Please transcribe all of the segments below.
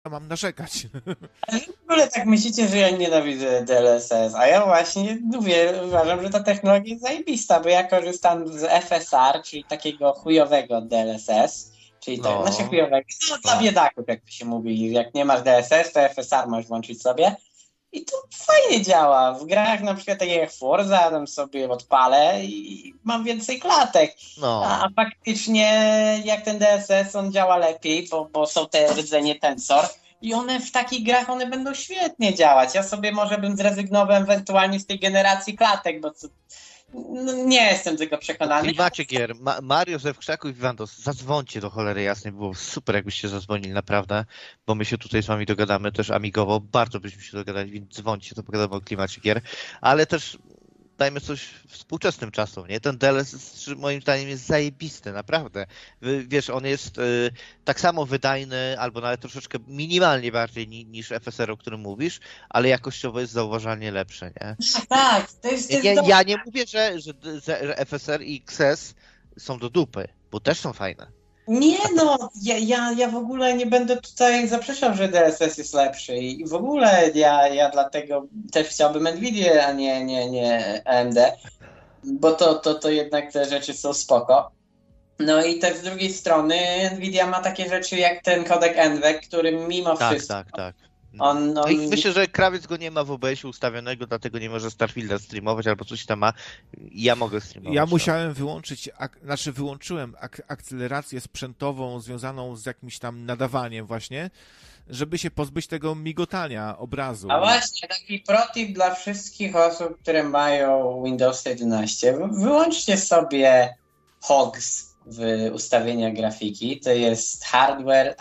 mam narzekać. Ale w ogóle tak myślicie, że ja nienawidzę DLSS, a ja właśnie mówię, uważam, że ta technologia jest zajebista, bo ja korzystam z FSR, czyli takiego chujowego DLSS, czyli znaczy chujowego, dla biedaków, jak to się mówi, jak nie masz DLSS, to FSR możesz włączyć sobie. I to fajnie działa. W grach na przykład takie jak Forza, tam sobie odpalę i mam więcej klatek. A faktycznie jak ten DSS, on działa lepiej, bo są te rdzenie tensor i one w takich grach będą świetnie działać. Ja sobie może bym zrezygnował ewentualnie z tej generacji klatek, bo nie jestem tego przekonany. Klimacie gier. Mario ze Wkrzaków i Wandos, zadzwońcie do cholery jasnej. Było super, jakbyście zadzwonili, naprawdę, bo my się tutaj z wami dogadamy też amigowo. Bardzo byśmy się dogadali, więc dzwońcie, to pogadamy o klimacie gier. Ale też dajmy coś współczesnym czasom, nie? Ten DLSS moim zdaniem jest zajebisty, naprawdę. Wiesz, on jest tak samo wydajny, albo nawet troszeczkę minimalnie bardziej niż FSR, o którym mówisz, ale jakościowo jest zauważalnie lepszy, nie? Tak, to jest ja nie mówię, że FSR i XS są do dupy, bo też są fajne. Nie no, ja w ogóle nie będę tutaj zaprzeczał, że DLSS jest lepszy i w ogóle ja dlatego też chciałbym Nvidia, a nie AMD, bo to jednak te rzeczy są spoko. No i też z drugiej strony Nvidia ma takie rzeczy jak ten kodek NVENC, który mimo wszystko... Tak. No i myślę, że Krawiec go nie ma w OBS-ie ustawionego, dlatego nie może Starfielda streamować albo coś tam ma. Ja mogę streamować. Ja musiałem wyłączyłem akcelerację sprzętową związaną z jakimś tam nadawaniem właśnie, żeby się pozbyć tego migotania obrazu. A właśnie, taki protip dla wszystkich osób, które mają Windows 11. Wyłączcie sobie HOGS w ustawieniach grafiki. To jest hardware,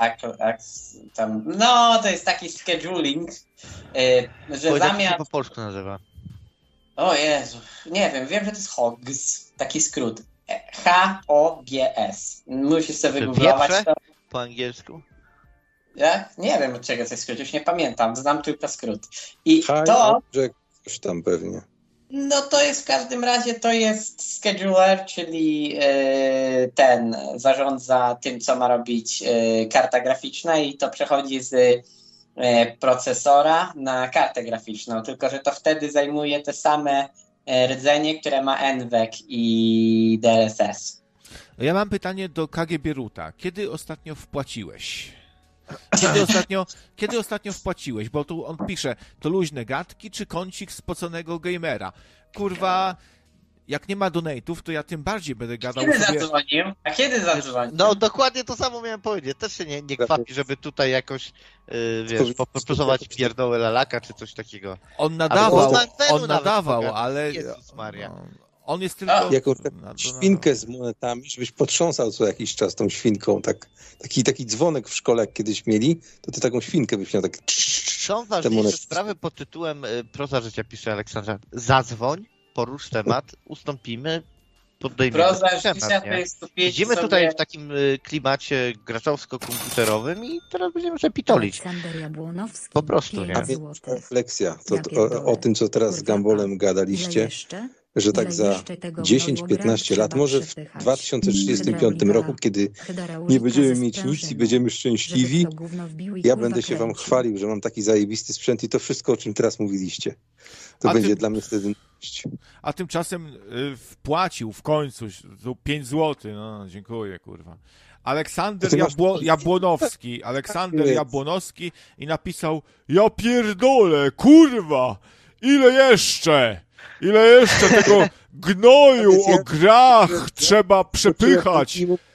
to jest taki scheduling, że zamiast... po polsku nazywa. O Jezu, nie wiem, że to jest HOGS, taki skrót. HOGS. Musisz sobie wygooglować to. Po angielsku? Ja? Nie wiem, od czego to jest skrót, już nie pamiętam, znam tylko skrót. I to... Coś tam pewnie. No to jest w każdym razie, to jest scheduler, czyli ten zarządza tym, co ma robić karta graficzna i to przechodzi z procesora na kartę graficzną, tylko że to wtedy zajmuje te same rdzenie, które ma NVENC i DLSS. Ja mam pytanie do KGB Ruta. Kiedy ostatnio wpłaciłeś? Kiedy ostatnio wpłaciłeś? Bo tu on pisze, to luźne gadki czy kącik spoconego gamera? Kurwa, jak nie ma donate'ów, to ja tym bardziej będę gadał Kiedy zadzwonił? A kiedy zadzwonił? No dokładnie to samo miałem powiedzieć. Też się nie kwapi, żeby tutaj jakoś poprostować pierdołę lalaka czy coś takiego. On nadawał, ale... Jezus Maria. On jest tylko... Jako świnkę z monetami, żebyś potrząsał co jakiś czas tą świnką, taki dzwonek w szkole jak kiedyś mieli, to ty taką świnkę byś miał, tak... Są ważniejsze sprawy pod tytułem proza życia, pisze Aleksandra. Zadzwoń, porusz temat, ustąpimy, podejmiemy temat. Siedzimy tutaj w takim klimacie graczowsko-komputerowym i teraz będziemy sobie pitolić. Po prostu, nie? Refleksja. O tym, co teraz z Gambolem gadaliście, że tak za 10-15 lat, może w 2035 roku, kiedy nie będziemy mieć nic i będziemy szczęśliwi, ja będę się wam chwalił, że mam taki zajebisty sprzęt i to wszystko, o czym teraz mówiliście. To będzie dla mnie wtedy nowość. A tymczasem wpłacił w końcu 5 zł. No, dziękuję, kurwa. Aleksander Jabłonowski i napisał: ja pierdolę, kurwa, ile jeszcze tego gnoju o grach trzeba przepychać?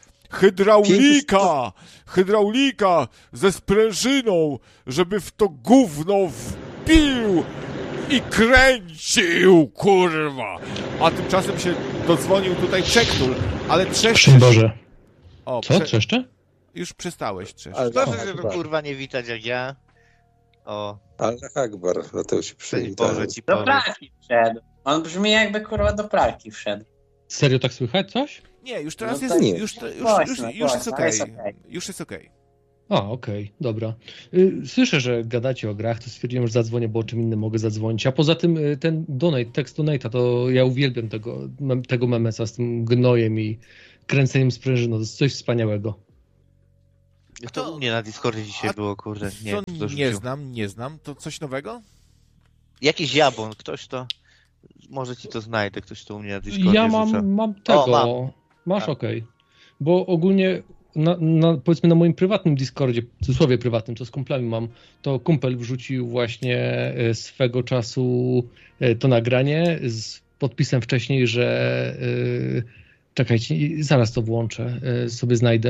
Hydraulika ze sprężyną, żeby w to gówno wbił i kręcił, kurwa. A tymczasem się dodzwonił tutaj Czektul, ale trzeszczysz... Boże. Co? Trzeszcze? Już przestałeś trzeszczyć. Proszę, żeby kurwa nie witać jak ja. O. Ale Akbar, dlatego się przywitałem. Do pralki wszedł. On brzmi jakby kurwa do pralki wszedł. Serio tak słychać coś? Nie, już teraz jest... Już jest okej. Już jest okej. Okej, dobra. Słyszę, że gadacie o grach, to stwierdziłem, że zadzwonię, bo o czym innym mogę zadzwonić. A poza tym ten tekst donate'a, to ja uwielbiam tego memesa z tym gnojem i kręceniem sprężyną. To jest coś wspaniałego. To u mnie na Discordzie dzisiaj było, kurde. Nie znam. To coś nowego? Jakiś jabłon, ktoś to... Może ci to znajdę, ktoś to u mnie na Discordzie Ja mam tego. Masz, okej. Bo ogólnie powiedzmy na moim prywatnym Discordzie, w cudzysłowie prywatnym, co z kumplami mam, to kumpel wrzucił właśnie swego czasu to nagranie z podpisem wcześniej, że czekajcie, zaraz to włączę, sobie znajdę.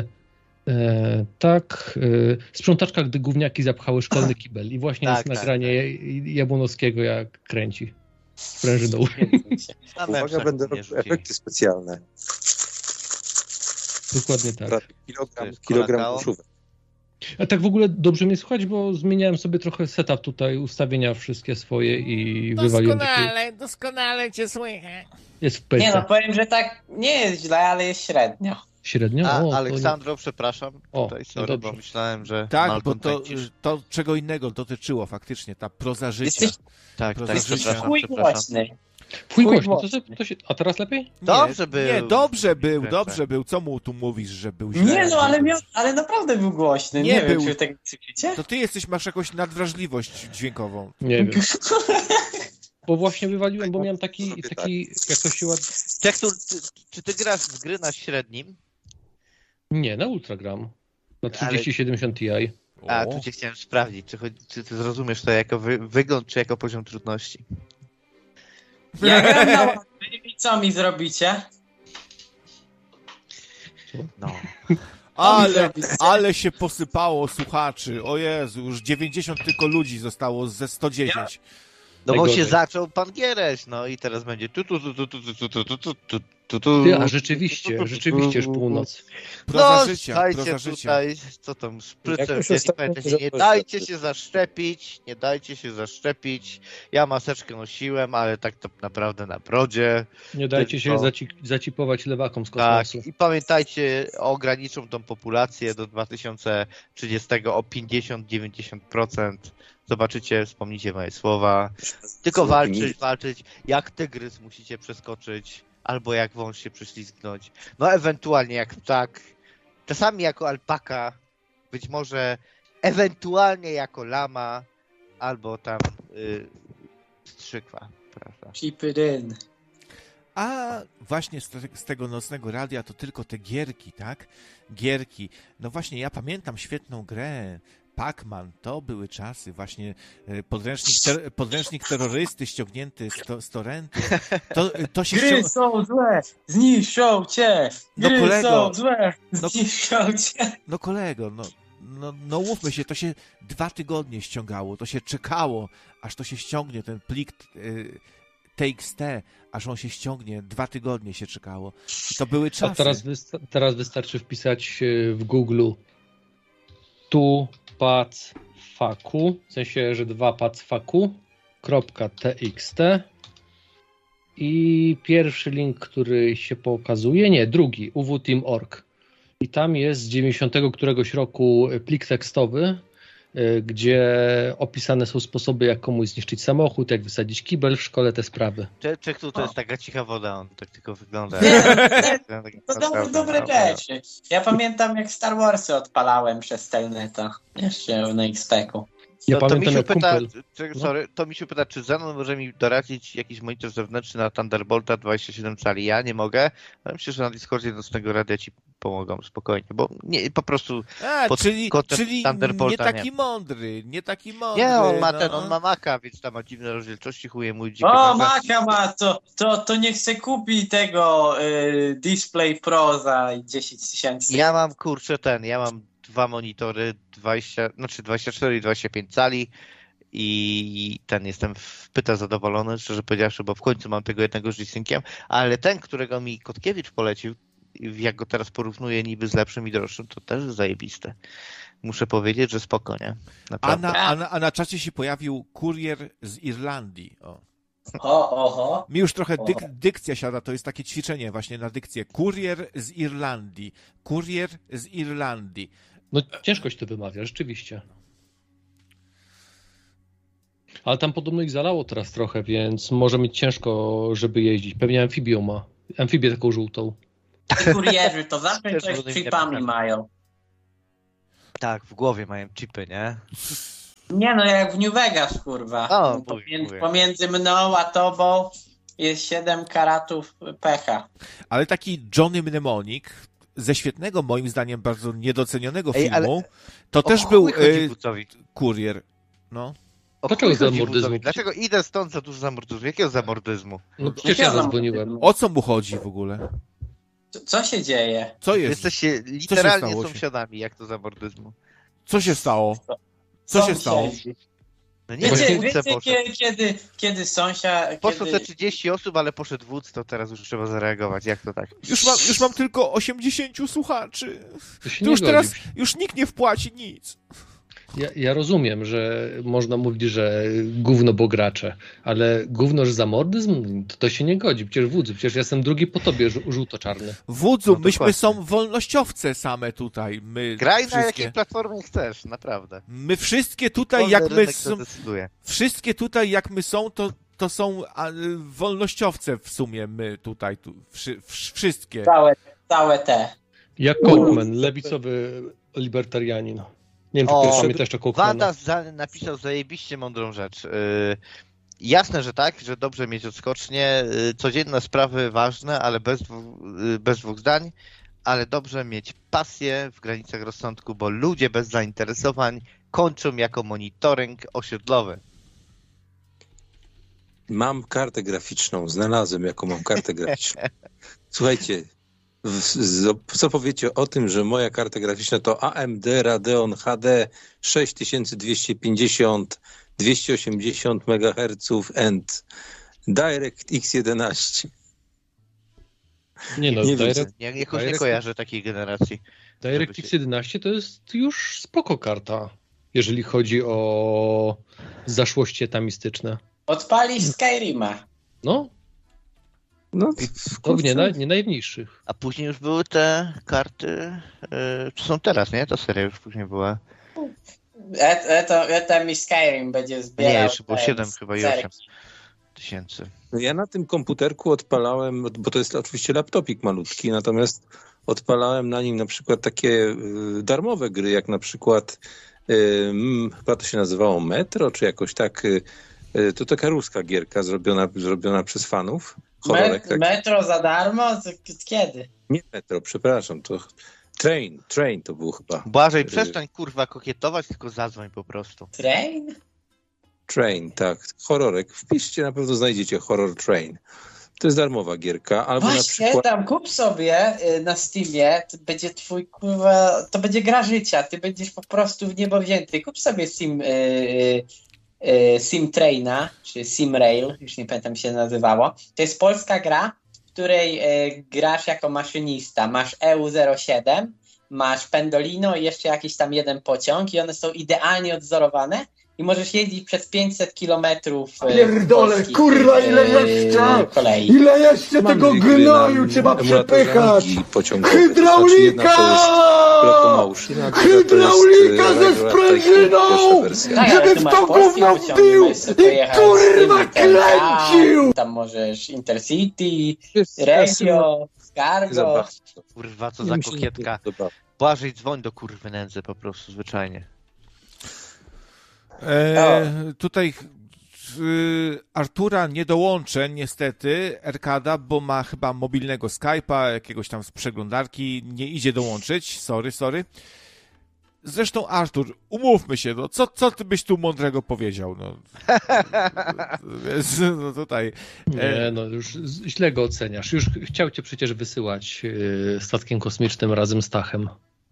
Sprzątaczka, gdy gówniaki zapchały szkolny kibel. I właśnie jest nagranie Jabłonowskiego, jak kręci sprężyną. Uwaga, będę robił efekty specjalne. Dokładnie tak. Kilogram muszówek. A tak w ogóle dobrze mnie słuchać, bo zmieniałem sobie trochę setup tutaj, ustawienia wszystkie swoje i wywaliłem Doskonale cię słychać. Jest w PC. Nie no, powiem, że tak nie jest źle, ale jest średnio. Średnio? Aleksandro, przepraszam. Tutaj, sorry, bo myślałem, że... Tak, bo to czego innego dotyczyło faktycznie, ta proza życia. Chuj głośny. A teraz lepiej? Dobrze był. Nie, dobrze był. Co mu tu mówisz, że był źle? Nie no, ale naprawdę był głośny. Nie wiem, czy tego słyszycie? To ty masz jakąś nadwrażliwość dźwiękową. Nie wiem. Bo właśnie wywaliłem, bo miałem taki jak to się ładnie... Czy ty grasz w gry na średnim? Nie, na ultra gram. Na 3070 Ti. Tu cię chciałem sprawdzić, czy ty zrozumiesz to jako wygląd, czy jako poziom trudności. Ja gram na łatwy i co mi zrobicie? No. Ale się posypało słuchaczy. O Jezu, już 90 tylko ludzi zostało ze 110. No bo się zaczął pan Giereś, no i teraz będzie a rzeczywiście już północ. Proza życia. Tutaj, co tam, szprycę, nie dajcie się zaszczepić. Ja maseczkę nosiłem, ale tak to naprawdę na brodzie. Nie dajcie się zacipować lewakom z kosmosu. Tak, i pamiętajcie, ograniczą tą populację do 2030 o 50-90%. Zobaczycie, wspomnijcie moje słowa. Tylko walczyć. Jak tygrys musicie przeskoczyć, albo jak wąż się prześlizgnąć. No ewentualnie jak ptak, czasami jako alpaka, być może ewentualnie jako lama, albo tam strzykwa, prawda? Keep it in. A właśnie z tego nocnego radia to tylko te gierki, tak? Gierki. No właśnie, ja pamiętam świetną grę. Pac-Man, to były czasy, właśnie podręcznik terrorysty ściągnięty z torrentu. To się Gry są złe, zniszczą cię! Gry są złe, zniszczą cię! No kolego, no mówmy się, to się 2 tygodnie ściągało, to się czekało, aż to się ściągnie, ten plik TXT, aż on się ściągnie, 2 tygodnie się czekało. I to były czasy. A teraz wystarczy wpisać w Google pacfaku, w sensie, że 2 pacfaku.txt i pierwszy link, który się pokazuje, drugi, uwteam.org. I tam jest z 90 któregoś roku plik tekstowy, gdzie opisane są sposoby, jak komuś zniszczyć samochód, jak wysadzić kibel w szkole, te sprawy. Czektu to jest taka cicha woda, on tak tylko wygląda. To dobre rzeczy. Ja pamiętam, jak Star Warsy odpalałem przez Telneta, jeszcze na X-Peku. Ja pamiętam, jak kumpel... To mi się pyta, czy Zenon może mi doradzić jakiś monitor zewnętrzny na Thunderbolta 27 cali. Ja nie mogę, ale myślę, że na Discordzie nocnego radia ci pomogą spokojnie, bo nie, po prostu czyli Thunderbolta nie taki mądry. Nie, on ma Maca, więc tam ma dziwne rozdzielczości, chuje mój dziki. O, Maca ma, to niech se kupi tego Display Pro za 10 000. Ja mam, ja mam 2 monitory, 24 i 25 cali i jestem pyta zadowolony, szczerze powiedziawszy, bo w końcu mam tego jednego z G-Synciem, ale ten, którego mi Kotkiewicz polecił, jak go teraz porównuję niby z lepszym i droższym, to też jest zajebiste. Muszę powiedzieć, że spoko, nie? A na czacie się pojawił kurier z Irlandii. Mi już trochę dykcja siada, to jest takie ćwiczenie właśnie na dykcję. Kurier z Irlandii. Kurier z Irlandii. No ciężkoś to wymawia, rzeczywiście. Ale tam podobno ich zalało teraz trochę, więc może mieć ciężko, żeby jeździć. Pewnie amfibią ma. Amfibię taką żółtą. Kurierzy to zawsze coś z chipami mają. Tak, w głowie mają chipy, nie? Nie no, jak w New Vegas, kurwa. O, Pomiędzy mną a tobą jest 7 karatów pecha. Ale taki Johnny Mnemonic, ze świetnego, moim zdaniem, bardzo niedocenionego filmu, to też był kurier. No. Dlaczego zamordyzmu? Dlaczego idę stąd za dużo zamordyzmu? Jakiego zamordyzmu? No przecież ja zadzwoniłem. O co mu chodzi w ogóle? Co się dzieje? Co jest? Jesteście literalnie sąsiadami, jak to zamordyzmu. Co się stało? Co się stało? No nie wiecie, kiedy sąsiad... Poszło te 30 osób, ale poszedł wódz, to teraz już trzeba zareagować. Jak to tak? Już mam tylko 80 słuchaczy. To już teraz już nikt nie wpłaci nic. Ja rozumiem, że można mówić, że gówno bogracze, ale gówno, że zamordyzm, to się nie godzi. Przecież ja jestem drugi po tobie, żółto-czarny. Wódzu, no myśmy są wolnościowce same tutaj. My graj wszystkie. Na jakiej platformie chcesz, naprawdę. My wszystkie tutaj, wszystkie tutaj jak my są, to są wolnościowce w sumie my tutaj. Wszystkie. Całe te. Jak Kochman, lewicowy libertarianin. Nie wiem, czy pamiętasz to Kochmana. Wanda napisał zajebiście mądrą rzecz. Jasne, że tak, że dobrze mieć odskocznie, codzienne sprawy ważne, ale bez dwóch zdań, ale dobrze mieć pasję w granicach rozsądku, bo ludzie bez zainteresowań kończą jako monitoring osiedlowy. Mam kartę graficzną, znalazłem jaką mam kartę graficzną. Słuchajcie, co powiecie o tym, że moja karta graficzna to AMD Radeon HD 6250 280 MHz and DirectX 11. Nie kojarzę takiej generacji. DirectX 11 to jest już spoko karta, jeżeli chodzi o zaszłości etamistyczne. Odpalisz Skyrima. No, to nie najmniejszych. A później już były te karty, co są teraz, nie? Ta seria już później była. Mi Skyrim będzie zbierał. Nie, jeszcze było 7 chyba i 8 tysięcy. Ja na tym komputerku odpalałem, bo to jest oczywiście laptopik malutki, natomiast odpalałem na nim na przykład takie darmowe gry, jak na przykład chyba to się nazywało Metro, czy jakoś tak. To taka ruska gierka zrobiona przez fanów. Metro za darmo? Kiedy? Nie Metro, przepraszam, to Train to był chyba. Błażej, przestań kurwa kokietować, tylko zadzwoń po prostu. Train, tak. Horrorek. Wpiszcie, na pewno znajdziecie Horror Train. To jest darmowa gierka. Albo właśnie, na przykład... tam kup sobie na Steamie, to będzie twój kurwa, to będzie gra życia, ty będziesz po prostu w niebo wzięty. Kup sobie Sim Traina, czy Sim Rail, już nie pamiętam jak się nazywało. To jest polska gra, w której grasz jako maszynista. Masz EU07, masz Pendolino i jeszcze jakiś tam jeden pociąg i one są idealnie odzorowane i możesz jeździć przez 500 kilometrów pierdolę, kurwa, ile jeszcze? Kolei. Ile jeszcze tego gnoju trzeba przepychać? Hydraulika! Hydraulika ze sprężyną! Żeby w to gówno wbił i kurwa kręcił! Tam możesz Intercity, Regio, Cargo. Kurwa, co za kokietka. Błażej, dzwoń do kurwy nędzy po prostu, zwyczajnie. Tutaj Artura nie dołączę niestety, Erkada, bo ma chyba mobilnego Skype'a, jakiegoś tam z przeglądarki, nie idzie dołączyć, sorry. Zresztą Artur, umówmy się, no, co ty byś tu mądrego powiedział? No tutaj... Nie, no już źle go oceniasz. Już chciał cię przecież wysyłać statkiem kosmicznym razem z Tachem.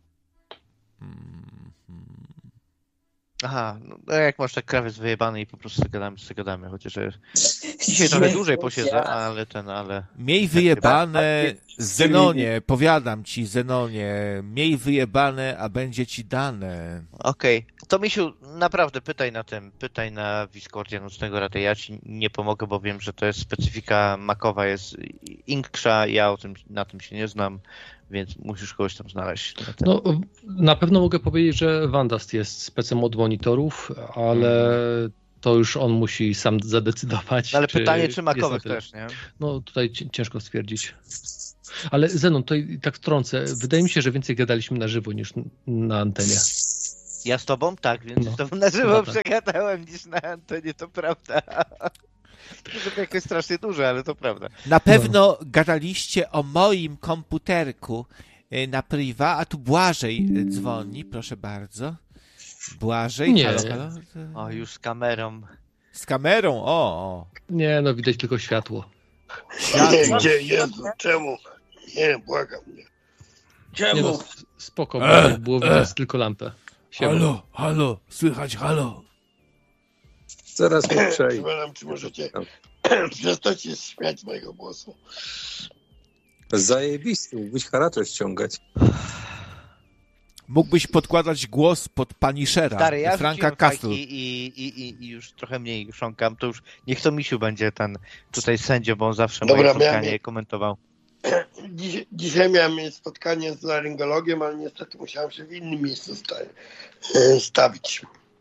Aha, no jak masz tak krawiec wyjebany i po prostu gadamy, chociaż dzisiaj trochę dłużej posiedzę, ale Miej wyjebane, Zenonie, powiadam ci, Zenonie, miej wyjebane, a będzie ci dane. Okej. To Misiu, naprawdę pytaj na Discordzie Nocnego Radia. Ja ci nie pomogę, bo wiem, że to jest specyfika makowa, jest inksza, ja na tym się nie znam, więc musisz kogoś tam znaleźć. No, na pewno mogę powiedzieć, że Wandast jest specem od monitorów, ale to już on musi sam zadecydować. No, ale pytanie, czy makowych też, nie? No tutaj ciężko stwierdzić. Ale Zenon, to tak wtrącę, wydaje mi się, że więcej gadaliśmy na żywo niż na antenie. Ja z tobą? Tak, więc z tobą na żywo przegadałem niż na antenie, to prawda. To jakoś strasznie duże, ale to prawda. Na pewno gadaliście o moim komputerku na priwa, a tu Błażej dzwoni, proszę bardzo. Błażej, Nie. halo. O, już z kamerą. Z kamerą, o. Nie, no widać tylko światło. Gdzie, Jezu, czemu? Nie, błagam mnie. Czemu? Nie no, spoko, było widać tylko lampę. Siema. Halo, słychać, halo. Zaraz mi przejdzie. Przepraszam, czy możecie przestać się śmiać z mojego głosu? Zajebisty, mógłbyś haracza ściągać. Mógłbyś podkładać głos pod Punishera, Stary, ja Franka rzuciłem Castle. i już trochę mniej chrząkam, to już niech to Misiu będzie ten tutaj sędzio, bo on zawsze Dobra, moje spotkanie komentował. Dzisiaj miałem mieć spotkanie z laryngologiem, ale niestety musiałem się w innym miejscu stawić.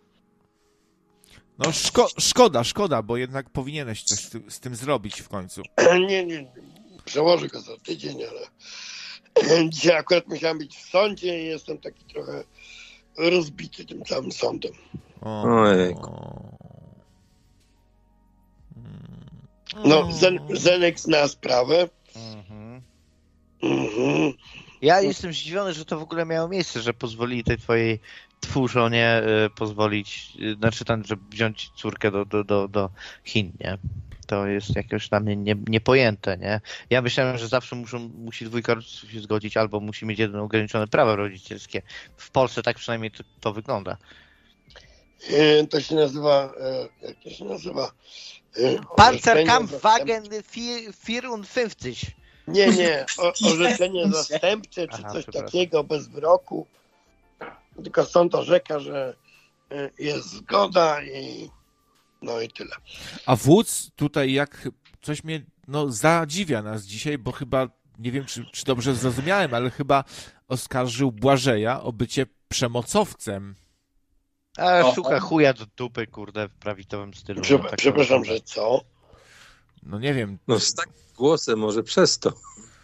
No szkoda, bo jednak powinieneś coś z tym zrobić w końcu. Nie, przełożę go za tydzień, ale dzisiaj akurat musiałem być w sądzie i jestem taki trochę rozbity tym całym sądem. No, Zenek zna sprawę. Ja jestem zdziwiony, że to w ogóle miało miejsce, że pozwolili tej twojej żonie pozwolić, znaczy tam, żeby wziąć córkę do Chin, nie? To jest jakoś dla mnie niepojęte, nie? Ja myślałem, że zawsze musi dwójka rodziców się zgodzić, albo musi mieć jeden ograniczone prawa rodzicielskie. W Polsce tak przynajmniej to wygląda. To się nazywa, jak to się nazywa? Panzerkampfwagen 54. Nie, orzeczenie zastępcze, czy coś takiego, bez wyroku. Tylko sąd orzeka, że jest zgoda i no i tyle. A wódz tutaj jak coś mnie zadziwia nas dzisiaj, bo chyba, nie wiem czy dobrze zrozumiałem, ale chyba oskarżył Błażeja o bycie przemocowcem. A szuka chuja do dupy, kurde, w prawidłowym stylu. Przepraszam, że co? No nie wiem. No z takim głosem może przez to.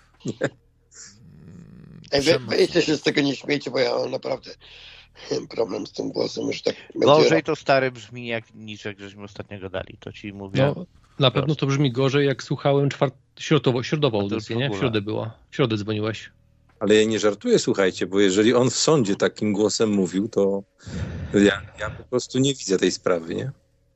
Weźcie się z tego nie śmiejcie, bo ja mam naprawdę problem z tym głosem. Już tak gorzej to stary brzmi jak niczek, żeśmy ostatnio gadali, to ci mówię. No, na pewno to brzmi gorzej, jak słuchałem środową audycję, nie? W środę była. W środę dzwoniłeś. Ale ja nie żartuję, słuchajcie, bo jeżeli on w sądzie takim głosem mówił, to ja po prostu nie widzę tej sprawy, nie?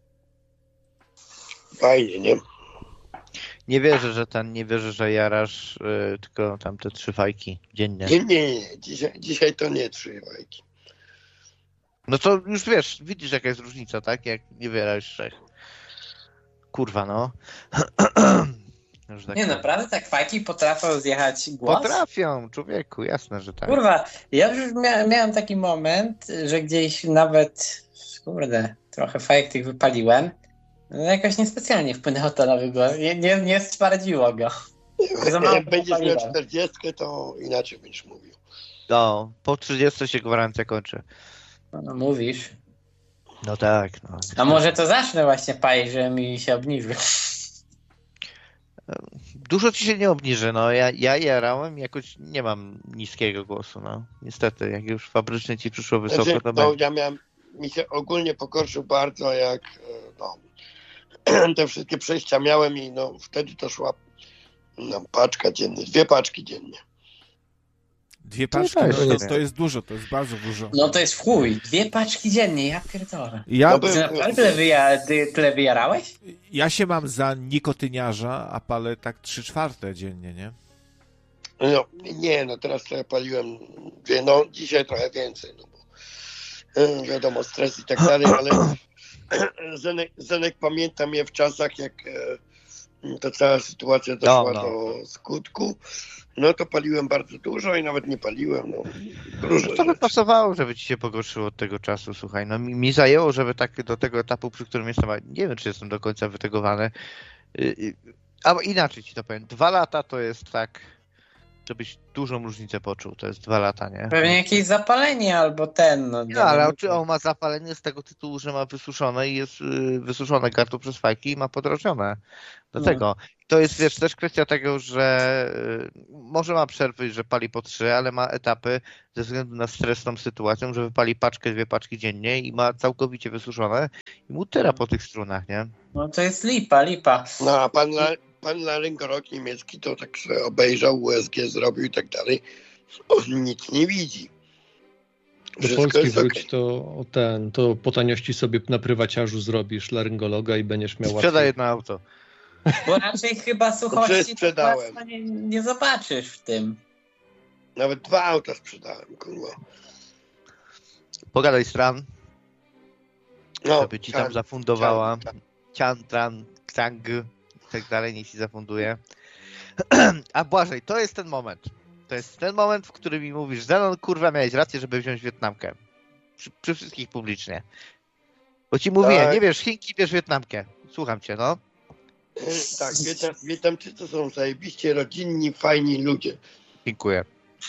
Fajnie, nie? Nie wierzę, że jarasz tylko tamte 3 fajki dziennie. Nie. Dzisiaj to nie 3 fajki. No to już widzisz jaka jest różnica, tak? Jak nie jarasz 3. Kurwa, no. Tak nie, naprawdę tak fajki potrafią zjechać głos? Potrafią, człowieku, jasne, że tak. Kurwa, ja już miałem taki moment, że gdzieś nawet, trochę fajek tych wypaliłem. No jakoś niespecjalnie wpłynęło to na wygląd. Nie stwardziło go. Jak będziesz miał 40, to inaczej będziesz mówił. No, po 30 się gwarancja kończy. No mówisz. No tak. No. A może to zacznę właśnie palić, że mi się obniży. Dużo ci się nie obniży, no. Ja jarałem, jakoś nie mam niskiego głosu, no. Niestety, jak już fabrycznie ci przyszło wysoko, to będzie. Mi się ogólnie pogorszył bardzo, jak te wszystkie przejścia miałem i wtedy to szła paczka dziennie, 2 paczki dziennie. 2 paczki? To jest dużo, to jest bardzo dużo. No to jest w chuj, 2 paczki dziennie, ja pierdolę. Tyle wyjarałeś? Ja się mam za nikotyniarza, a palę tak 3/4 dziennie, nie? No teraz trochę paliłem 2, dzisiaj trochę więcej, bo wiadomo, stres i tak dalej, ale Zenek pamięta mnie w czasach, jak ta cała sytuacja doszła do skutku, to paliłem bardzo dużo i nawet nie paliłem. To by pasowało, żeby ci się pogorszyło od tego czasu, słuchaj. No mi zajęło, żeby tak do tego etapu, przy którym jestem, nie wiem, czy jestem do końca wytegowany, albo inaczej ci to powiem, 2 lata to jest tak żebyś dużą różnicę poczuł. To jest 2 lata, nie? Pewnie jakieś zapalenie albo ten. No, ale czy on ma zapalenie z tego tytułu, że ma wysuszone i jest wysuszone gardło przez fajki i ma podrażnione. Dlatego. To jest, wiesz, też kwestia tego, że może ma przerwy, że pali po 3, ale ma etapy ze względu na stresową sytuację, że wypali paczkę, 2 paczki dziennie i ma całkowicie wysuszone i mu tyra po tych strunach, nie? No to jest lipa. No a pan laryngolog niemiecki to tak sobie obejrzał, USG zrobił i tak dalej. On nic nie widzi. Do Polski wróć, to po taniości sobie na prywaciarzu zrobisz laryngologa i będziesz miał łatwiej. Sprzedaj jedno auto. Bo raczej chyba suchości nie zobaczysz w tym. Nawet 2 auta sprzedałem, kurwa. Pogadaj z Tran, żeby ci Tran, tam zafundowała. Tran. Tran, Trang i tak dalej, niech ci zafunduje. A Błażej, to jest ten moment. To jest ten moment, w którym mi mówisz, Zenon, kurwa, miałeś rację, żeby wziąć Wietnamkę. Przy wszystkich publicznie. Bo ci mówię, nie wiesz Chinki, wiesz Wietnamkę. Słucham cię, no. Tak, Wietnamczycy to są zajebiście rodzinni, fajni ludzie. Dziękuję.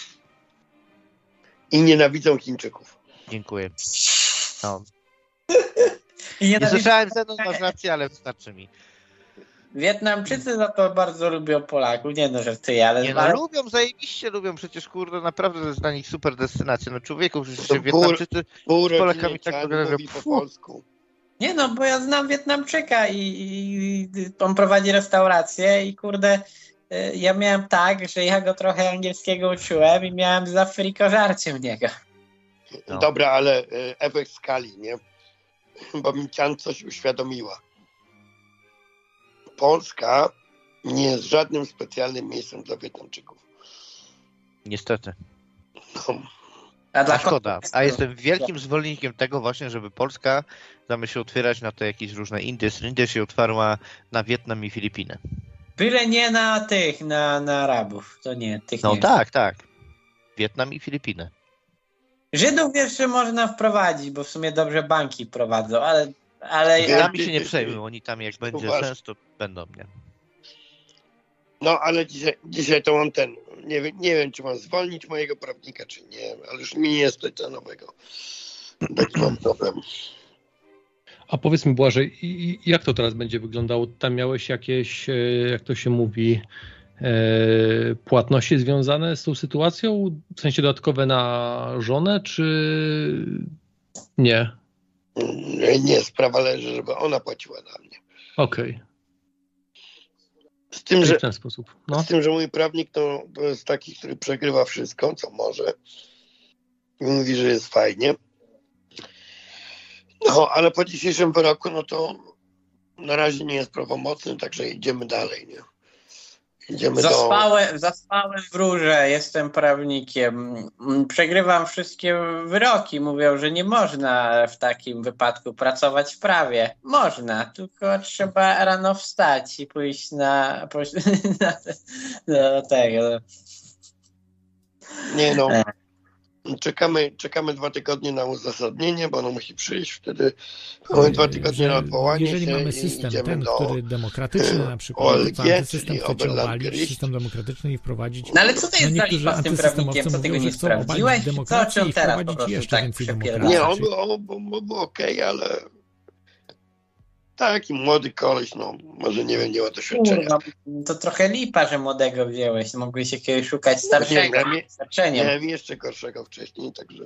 I nienawidzą Chińczyków. Dziękuję. No. Nie słyszałem, Zenon, masz rację, ale wystarczy mi. Wietnamczycy za to bardzo lubią Polaków. Nie no, żartuję, ale... Nie no, lubią, zajebiście lubią. Przecież, kurde, naprawdę to jest dla nich super destynacja. No człowieku, przecież Wietnamczycy z Polakami tak wyglądają po polsku. Nie no, bo ja znam Wietnamczyka i on prowadzi restaurację i kurde, ja miałem tak, że ja go trochę angielskiego uczyłem i miałem za friko żarcie u niego. No. Dobra, ale efekt skali, nie? Bo mi Cian coś uświadomiła. Polska nie jest żadnym specjalnym miejscem dla Wietnamczyków. Niestety. No. A szkoda. A jestem wielkim zwolennikiem tego właśnie, żeby Polska zamiast się otwierać na te jakieś różne Indie się otwarła na Wietnam i Filipiny. Byle nie na tych, na Arabów. To nie, tych no nie. Tak. Wietnam i Filipiny. Żydów jeszcze można wprowadzić, bo w sumie dobrze banki prowadzą, ale Żydami się nie przejmują, oni tam jak będzie sens, to będą, nie? No, ale dzisiaj to mam nie wiem, czy mam zwolnić mojego prawnika, czy nie, ale już mi nie jest to nowego. Taki mam problem. A powiedz mi, Błażej, jak to teraz będzie wyglądało? Tam miałeś jakieś, jak to się mówi, płatności związane z tą sytuacją? W sensie dodatkowe na żonę, czy nie? Nie, sprawa leży, żeby ona płaciła na mnie. Okej. Z tym, że, w ten sposób. No. Z tym, że mój prawnik to jest taki, który przegrywa wszystko, co może. I mówi, że jest fajnie. No, ale po dzisiejszym wyroku, no to na razie nie jest prawomocny, także idziemy dalej, nie? Zaspałem wróżę, jestem prawnikiem. Przegrywam wszystkie wyroki. Mówią, że nie można w takim wypadku pracować w prawie. Można, tylko trzeba rano wstać i pójść na tego. Nie no. Czekamy 2 tygodnie na uzasadnienie, bo ono musi przyjść wtedy. Mamy 2 tygodnie na odwołanie. Jeżeli mamy system ten, który demokratyczny na przykład, OLG, antysystem chcecie obalić, system demokratyczny i wprowadzić. No ale co to jest za lipa z tym prawnikiem? Co tego nie sprawdziłeś? Co czym teraz po prostu jeszcze tak więcej przepierdala? Nie, on był okej, ale taki młody koleś, no może nie wiem, nie ma doświadczenia. To trochę lipa, że młodego wziąłeś. Mogłeś jakiegoś szukać starszego. Miałem jeszcze gorszego wcześniej, także...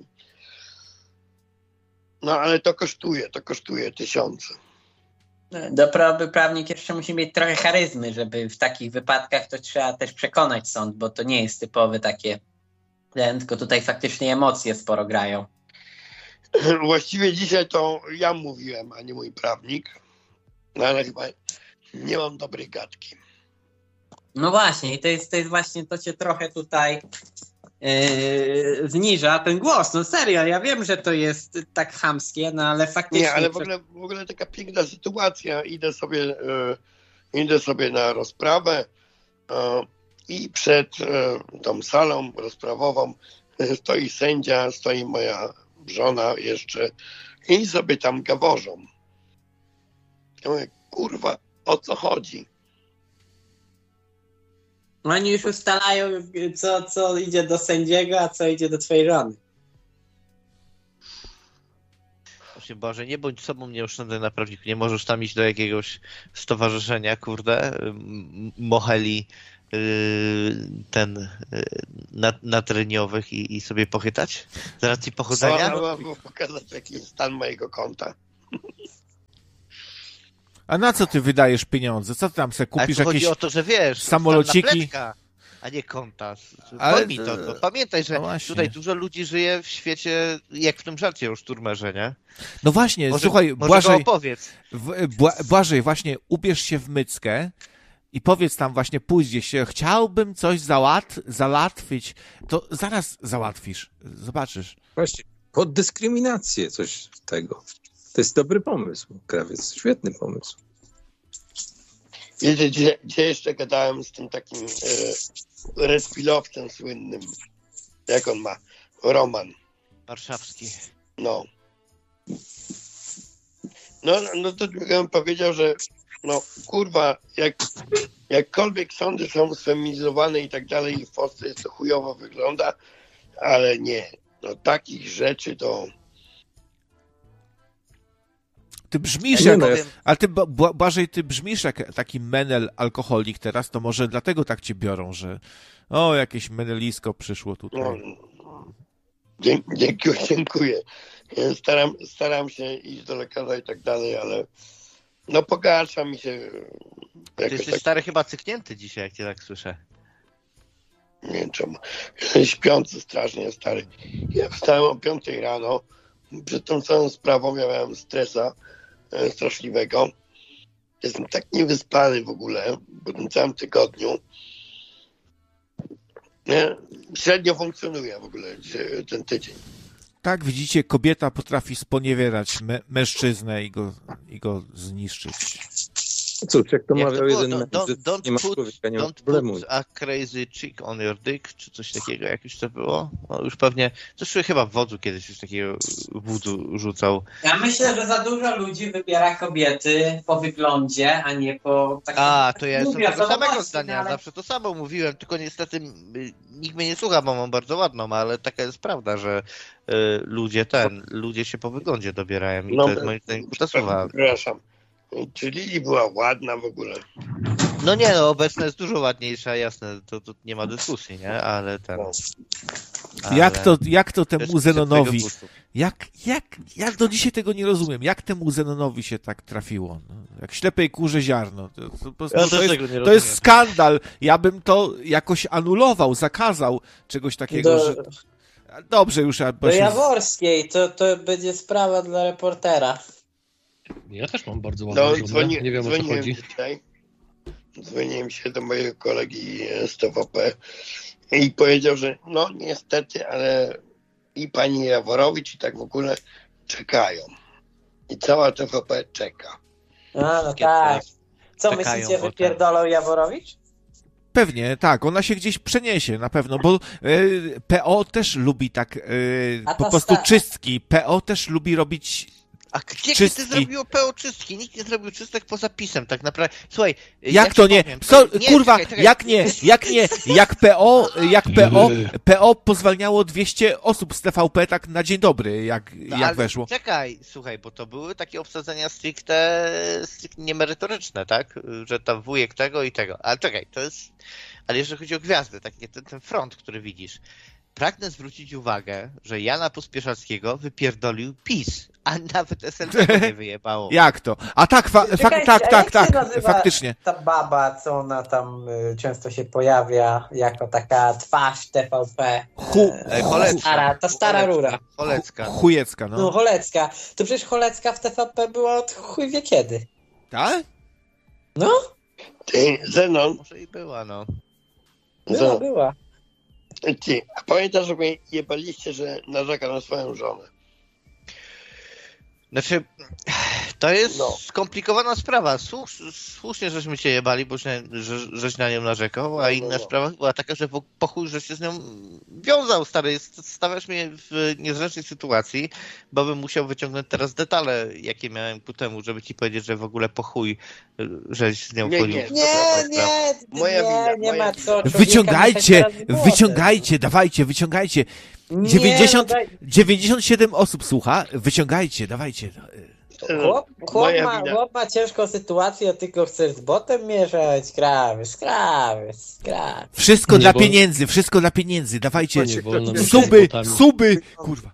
No ale to kosztuje 1000. Dobry prawnik jeszcze musi mieć trochę charyzmy, żeby w takich wypadkach to trzeba też przekonać sąd, bo to nie jest typowe takie, tylko tutaj faktycznie emocje sporo grają. Właściwie dzisiaj to ja mówiłem, a nie mój prawnik, no ale chyba nie mam dobrej gadki. No właśnie, i to jest właśnie, to cię trochę tutaj zniża ten głos. No serio, ja wiem, że to jest tak chamskie, no ale faktycznie... Nie, ale w ogóle taka piękna sytuacja. Idę sobie na rozprawę i przed tą salą rozprawową stoi sędzia, stoi moja żona jeszcze i sobie tam gaworzą. Ja mówię, kurwa, o co chodzi? Oni już ustalają, co idzie do sędziego, a co idzie do twojej żony. Boże, nie bądź sobą, nie oszczędzaj na prawdziwku. Nie możesz tam iść do jakiegoś stowarzyszenia, kurde, mocheli natreniowych i sobie pochytać? Z racji pochodzenia? Trzeba pokazać, jaki jest stan mojego konta. A na co ty wydajesz pieniądze? Co ty tam sobie kupisz? Ale jakieś chodzi o to, że wiesz, samolociki? A nie konta. Ale Mi to. Pamiętaj, że tutaj dużo ludzi żyje w świecie, jak w tym żarcie o szturmerze, nie? No właśnie, może, słuchaj, Błażej, Błażej, właśnie ubierz się w myckę i powiedz tam właśnie później się, chciałbym coś załatwić, to zaraz załatwisz, zobaczysz. Właśnie, pod dyskryminację coś tego. To jest dobry pomysł, Krawiec, świetny pomysł. Wiecie, gdzie jeszcze gadałem z tym takim respilowcem słynnym, jak on ma, Roman. Warszawski. No to bym powiedział, że no kurwa, jakkolwiek sądy są sfeminizowane i tak dalej, w Polsce jest to chujowo wygląda, ale nie, no takich rzeczy to... Ty brzmisz ale ty, Błażej, ty brzmisz jak taki menel alkoholik teraz, to może dlatego tak cię biorą, że jakieś menelisko przyszło tutaj. Dziękuję. Staram się iść do lekarza i tak dalej, ale no pogarsza mi się. Ty jesteś stary chyba cyknięty dzisiaj, jak cię tak słyszę. Nie wiem czemu. Śpiący strasznie, stary. Ja wstałem o 5 rano. Przed tą całą sprawą miałem stresa straszliwego. Jestem tak niewyspany w ogóle po tym całym tygodniu. Średnio funkcjonuje w ogóle ten tydzień. Tak, widzicie, kobieta potrafi sponiewierać mężczyznę i go zniszczyć. Cóż, jak to mawiał jeden nie ma człowieka, nie ma problemu. Put a crazy chick on your dick, czy coś takiego, jakieś to było? No już pewnie, zresztą chyba w wodzu kiedyś już takiego wódzu rzucał. Ja myślę, że za dużo ludzi wybiera kobiety po wyglądzie, a nie po takim... To ja jestem tego samego zdania, ale... zawsze to samo mówiłem, tylko niestety nikt mnie nie słucha, bo mam bardzo ładną, ale taka jest prawda, że ludzie się po wyglądzie dobierają i to jest moim zdaniem słowa. Przepraszam. Czy Lili była ładna w ogóle? No nie, obecna jest dużo ładniejsza, jasne, to nie ma dyskusji, nie? Ale ten... Jak to temu Zenonowi... Ja do dzisiaj tego nie rozumiem. Jak temu Zenonowi się tak trafiło? No, jak ślepej kurze ziarno. To jest skandal. Ja bym to jakoś anulował, zakazał czegoś takiego, że... Dobrze już... Do Jaworskiej, to będzie sprawa dla reportera. Ja też mam bardzo ładną żonę. Nie wiem, o co chodzi. Dzwoniłem się do mojego kolegi z TVP i powiedział, że no niestety, ale i pani Jaworowicz i tak w ogóle czekają. I cała TVP czeka. No tak. Co myślicie, wypierdolą Jaworowicz? Pewnie, tak. Ona się gdzieś przeniesie na pewno, bo PO też lubi tak po prostu czystki. PO też lubi robić A gdzie ty zrobiło PO czystki? Nikt nie zrobił czystek poza PiS-em, tak naprawdę. Słuchaj, jak to nie? Kurwa, czekaj. Jak PO pozwalniało 200 osób z TVP tak na dzień dobry, jak weszło. Czekaj, słuchaj, bo to były takie obsadzenia stricte niemerytoryczne, tak? Że tam wujek tego i tego. Ale czekaj, to jest... Ale jeżeli chodzi o gwiazdy, tak, ten front, który widzisz, pragnę zwrócić uwagę, że Jana Pospieszalskiego wypierdolił PiS, a nawet SLD nie wyjebało. Jak to? A tak, faktycznie. Ta baba, co ona tam często się pojawia jako taka twarz TVP. Ta stara rura. Cholecka. Chujecka, no. No, Cholecka. To przecież Cholecka w TVP była od chuj wie kiedy. Tak? No. Ty, Zenon. Może i była, no. Była. Ty, a pamiętasz, że mnie jebaliście, że narzeka na swoją żonę? Znaczy, To jest skomplikowana sprawa. Słusznie, żeśmy cię jebali, bo żeś na nią narzekał, a inna sprawa była taka, że po chuj, że się z nią wiązał, stary. Stawiasz mnie w niezręcznej sytuacji, bo bym musiał wyciągnąć teraz detale, jakie miałem ku temu, żeby ci powiedzieć, że w ogóle po chuj, żeś z nią chodził. Nie ma co. Wyciągajcie, dawajcie, wyciągajcie. 97 osób słucha, wyciągajcie, dawajcie. Chłop ma ciężką sytuację, tylko chcesz z botem mieszać. Krawy. Wszystko dla pieniędzy, dawajcie. Suby, kurwa.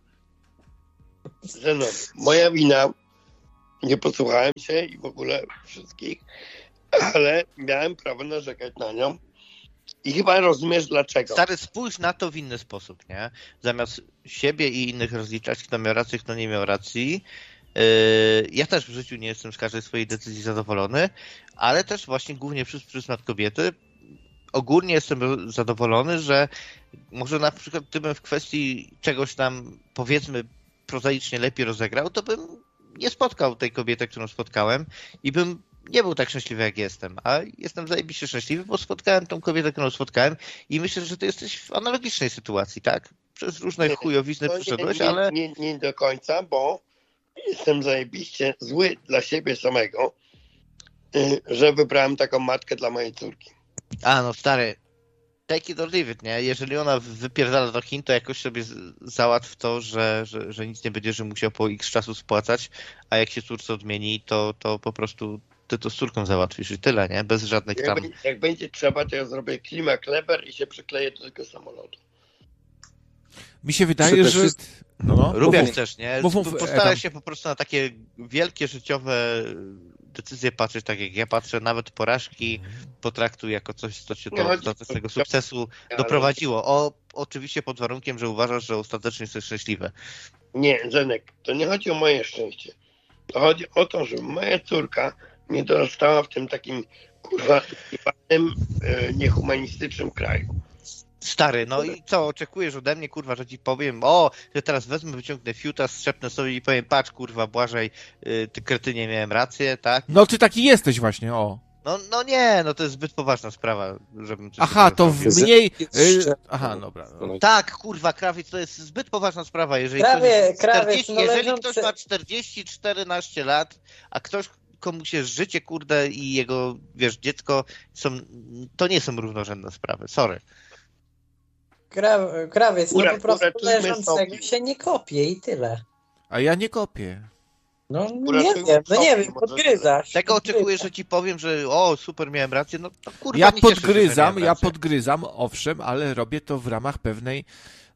No, moja wina, nie posłuchałem się i w ogóle wszystkich, ale miałem prawo narzekać na nią. I chyba rozumiesz dlaczego. Stary, spójrz na to w inny sposób, nie? Zamiast siebie i innych rozliczać, kto miał rację, kto nie miał racji. Ja też w życiu nie jestem z każdej swojej decyzji zadowolony, ale też właśnie głównie przez pryzmat kobiety. Ogólnie jestem zadowolony, że może na przykład gdybym w kwestii czegoś tam, powiedzmy, prozaicznie lepiej rozegrał, to bym nie spotkał tej kobiety, którą spotkałem i bym nie był tak szczęśliwy, jak jestem, a jestem zajebiście szczęśliwy, bo spotkałem tą kobietę, którą spotkałem i myślę, że ty jesteś w analogicznej sytuacji, tak? Przez różne chujowizny przyszedłeś, ale... Nie do końca, bo jestem zajebiście zły dla siebie samego, że wybrałem taką matkę dla mojej córki. A no stary, take it or leave it, nie? Jeżeli ona wypierdala do Chin, to jakoś sobie załatw to, że nic nie będziesz musiał po x czasu spłacać, a jak się córce odmieni, to po prostu ty to z córką załatwisz i tyle, nie? Bez żadnych tam... Jak będzie trzeba, to ja zrobię klima kleber i się przykleję do tego samolotu. Mi się wydaje, że... Rób jak chcesz, nie? Postaraj się po prostu na takie wielkie życiowe decyzje patrzeć, tak jak ja patrzę, nawet porażki potraktuj jako coś, co cię do tego sukcesu doprowadziło. Oczywiście pod warunkiem, że uważasz, że ostatecznie jesteś szczęśliwy. Nie, Zenek, to nie chodzi o moje szczęście. To chodzi o to, że moja córka nie dorastała w tym takim kurwa niehumanistycznym kraju. Stary, no i co, oczekujesz ode mnie, kurwa, że ci powiem, że teraz wezmę, wyciągnę fiuta, strzepnę sobie i powiem, patrz, kurwa, Błażej, ty kretynie, miałem rację, tak? No ty taki jesteś właśnie, No nie, to jest zbyt poważna sprawa, żebym... to mniej... dobra. Tak, kurwa, krawiec, to jest zbyt poważna sprawa, jeżeli ktoś ma 40-14 lat, a ktoś, komu się życie, kurde, i jego, dziecko, to nie są równorzędne sprawy, sorry. Krawiec, po prostu leżącego się nie kopie i tyle. A ja nie kopię. Nie wiem, podgryzasz. Tego oczekujesz, że ci powiem, że super, miałem rację, kurwa, ja podgryzam, owszem, ale robię to w ramach pewnej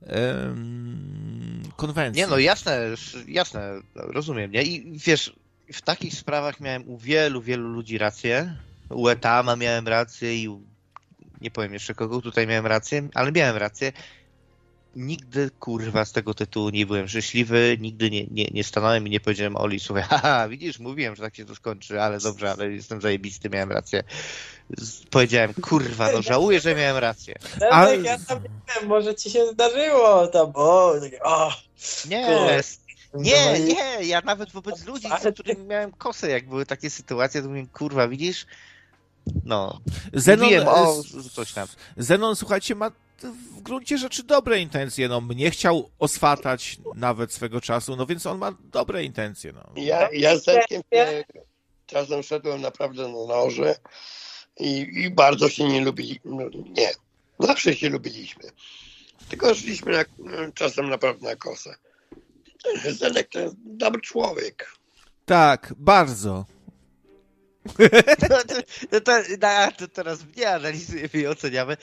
konwencji. Nie, jasne, rozumiem, nie? I wiesz, w takich sprawach miałem u wielu ludzi rację, u Etama miałem rację i nie powiem jeszcze kogo, tutaj miałem rację, ale miałem rację. Nigdy, kurwa, z tego tytułu nie byłem szczęśliwy, nigdy nie stanąłem i nie powiedziałem Oli, słuchaj, widzisz, mówiłem, że tak się to skończy, ale dobrze, ale jestem zajebisty, miałem rację. Powiedziałem, kurwa, żałuję, że miałem rację. Ja tam nie wiem, może ci się zdarzyło to, bo... Nie, ja nawet wobec ludzi, z którymi miałem kosę, jak były takie sytuacje, to mówię, kurwa, widzisz? Coś tam. Zenon, słuchajcie, ma w gruncie rzeczy dobre intencje, mnie chciał oswatać nawet swego czasu, więc on ma dobre intencje, Ja z Zenkiem czasem szedłem naprawdę na noże i bardzo się nie lubili, nie, zawsze się lubiliśmy, tylko szliśmy czasem naprawdę na kosę. Zenek to jest dobry człowiek. Tak, bardzo. To teraz mnie analizujemy i oceniamy.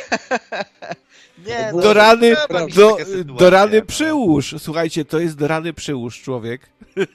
Nie, do rany przyłóż. Słuchajcie, to jest do rany przyłóż człowiek.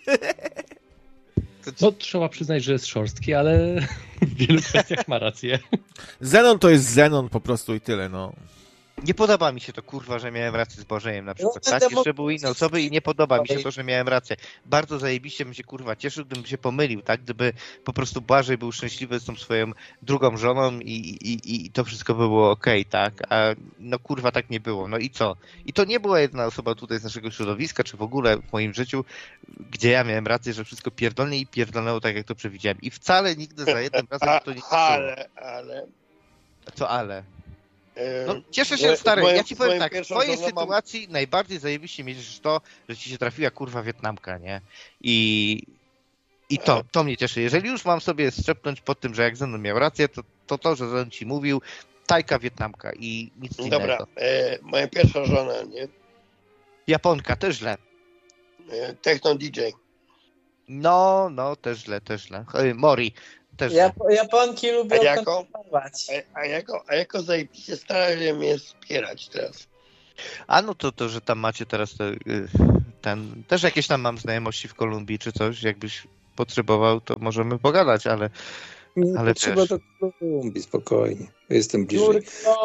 Trzeba przyznać, że jest szorstki, ale w wielu kwestiach ma rację. Zenon to jest Zenon po prostu i tyle, Nie podoba mi się to, kurwa, że miałem rację z Bożejem na przykład. Tak, jeszcze były inne osoby i nie podoba mi się to, że miałem rację. Bardzo zajebiście bym się, kurwa, cieszył, gdybym się pomylił, tak? Gdyby po prostu Błażej był szczęśliwy z tą swoją drugą żoną i to wszystko by było okej, tak? A no kurwa, tak nie było. No i co? I to nie była jedna osoba tutaj z naszego środowiska, czy w ogóle w moim życiu, gdzie ja miałem rację, że wszystko pierdolnie i pierdolnęło tak, jak to przewidziałem. I wcale nigdy za jednym razem to nie Ale... Co ale? No, cieszę się, stary, ja ci powiem tak, w twojej sytuacji najbardziej zajebiście mieć to, że ci się trafiła kurwa Wietnamka, nie? I to mnie cieszy. Jeżeli już mam sobie strzepnąć po tym, że jak Zenon miał rację, to że Zenon ci mówił, Tajka Wietnamka i nic innego. Dobra, moja pierwsza żona, nie? Japonka, też źle. Techno DJ. No, też źle. Mori. Japonki lubią kontynuować. A jako zajebiście stara się mnie wspierać teraz. A no to, że tam macie teraz też jakieś tam mam znajomości w Kolumbii czy coś, jakbyś potrzebował, to możemy pogadać, ale trzeba do Kolumbii, spokojnie. Jestem bliżej.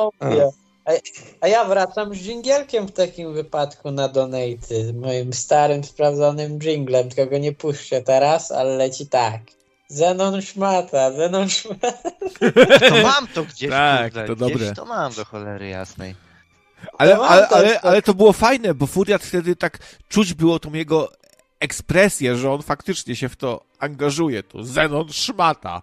A ja wracam z dżingielkiem w takim wypadku na donaty, moim starym, sprawdzonym dżinglem, tylko go nie puszczę teraz, ale leci tak. Zenon szmata. To mam to gdzieś, tak, kurde, to dobre. Gdzieś to mam do cholery jasnej. Ale to było fajne, bo Furiat wtedy tak czuć było tą jego ekspresję, że on faktycznie się w to angażuje. Tu Zenon szmata.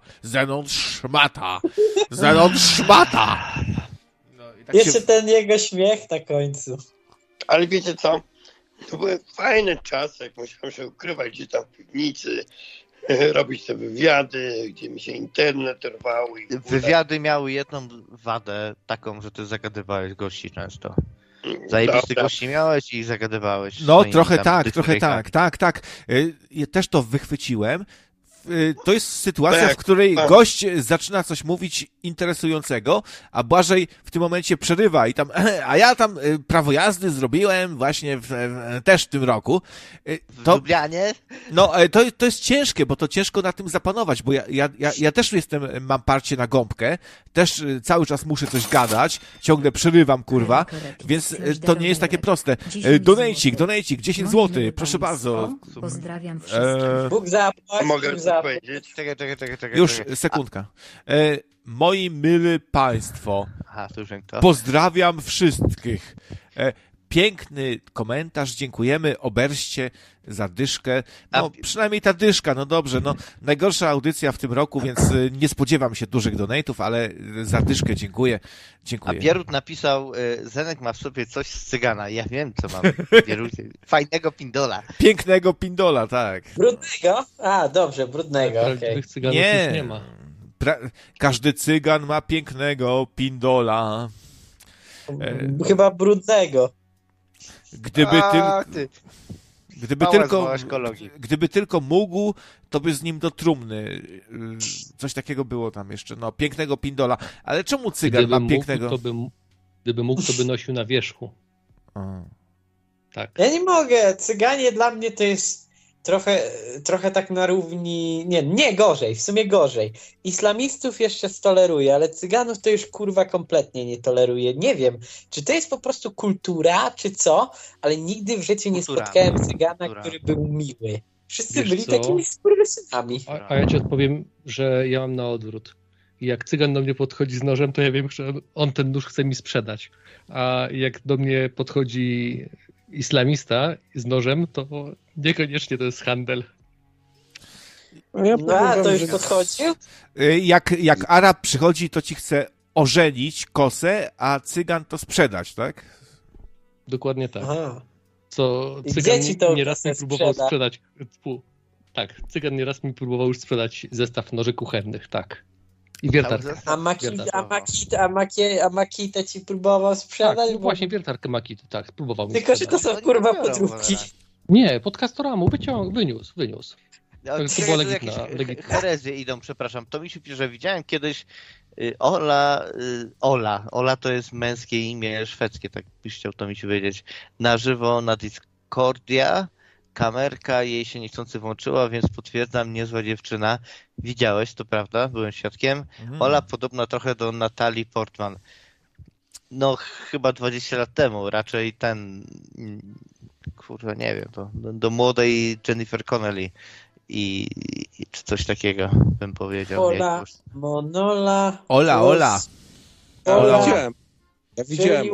No, i tak jeszcze ten jego śmiech na końcu. Ale wiecie co? To były fajne czasy, jak musiałem się ukrywać gdzieś tam w piwnicy, robić te wywiady, gdzie mi się internet rwał. Wywiady miały jedną wadę taką, że ty zagadywałeś gości często. Zajebisty gości miałeś i zagadywałeś. No trochę tak. Ja też to wychwyciłem. To jest sytuacja, w której gość zaczyna coś mówić interesującego, a Błażej w tym momencie przerywa i tam, a ja tam prawo jazdy zrobiłem właśnie też w tym roku. W Lublianie? No, to jest ciężkie, bo to ciężko na tym zapanować, bo ja też mam parcie na gąbkę, też cały czas muszę coś gadać, ciągle przerywam, kurwa, więc to nie jest takie proste. Donejcik, 10 zł, proszę bardzo. Pozdrawiam wszystkich. Bóg zapłać. Mogę powiedzieć? Czekaj. Już, sekundka. Moi mili państwo, to już to. Pozdrawiam wszystkich. Piękny komentarz, dziękujemy Oberście za dyszkę. No, przynajmniej ta dyszka, no dobrze, no najgorsza audycja w tym roku, więc nie spodziewam się dużych donate'ów, ale za dyszkę dziękuję. A Bierut napisał, Zenek ma w sobie coś z Cygana. Ja wiem, co mam. Fajnego pindola. Pięknego pindola, tak. Brudnego? A, dobrze, brudnego, okej. Nie, nie ma. Każdy Cygan ma pięknego pindola. Chyba brudnego. Gdyby tylko mógł, to by z nim do trumny. Coś takiego było tam jeszcze. No, pięknego pindola. Ale czemu Cygan ma pięknego? Gdyby mógł, to by nosił na wierzchu. Tak. Ja nie mogę. Cyganie dla mnie to jest trochę tak na równi... Nie, gorzej. W sumie gorzej. Islamistów jeszcze toleruję, ale Cyganów to już kurwa kompletnie nie toleruję. Nie wiem, czy to jest po prostu kultura, czy co, ale nigdy w życiu nie spotkałem Cygana, który był miły. Wszyscy byli takimi skurwysynami. A ja ci odpowiem, że ja mam na odwrót. I jak Cygan do mnie podchodzi z nożem, to ja wiem, że on ten nóż chce mi sprzedać. A jak do mnie podchodzi islamista z nożem, to niekoniecznie to jest handel. To już podchodził? Jak Arab przychodzi, to ci chce ożenić kosę, a Cygan to sprzedać, tak? Dokładnie tak. Aha. Co Cygan nieraz mi próbował sprzedać. Tak, Cygan nieraz mi próbował już sprzedać zestaw noży kuchennych, tak. I wiertarkę. A Makitę ci próbował sprzedać? Tak, właśnie wiertarkę Makity, tak, próbował mi tylko, że sprzedać. to są kurwa podróbki. Nie, pod Castoramu wyniósł. To była legitna. Herezje idą, przepraszam. To mi się pisze, że widziałem kiedyś Ola to jest męskie imię szwedzkie, tak byś chciał to mi się wiedzieć. Na żywo na Discordia. Kamerka jej się niechcący włączyła, więc potwierdzam, niezła dziewczyna. Widziałeś, to prawda? Byłem świadkiem. Ola podobna trochę do Natalii Portman. No chyba 20 lat temu, raczej kurwa nie wiem, to do młodej Jennifer Connelly i czy coś takiego bym powiedział. Ola. Ola. Ja widziałem.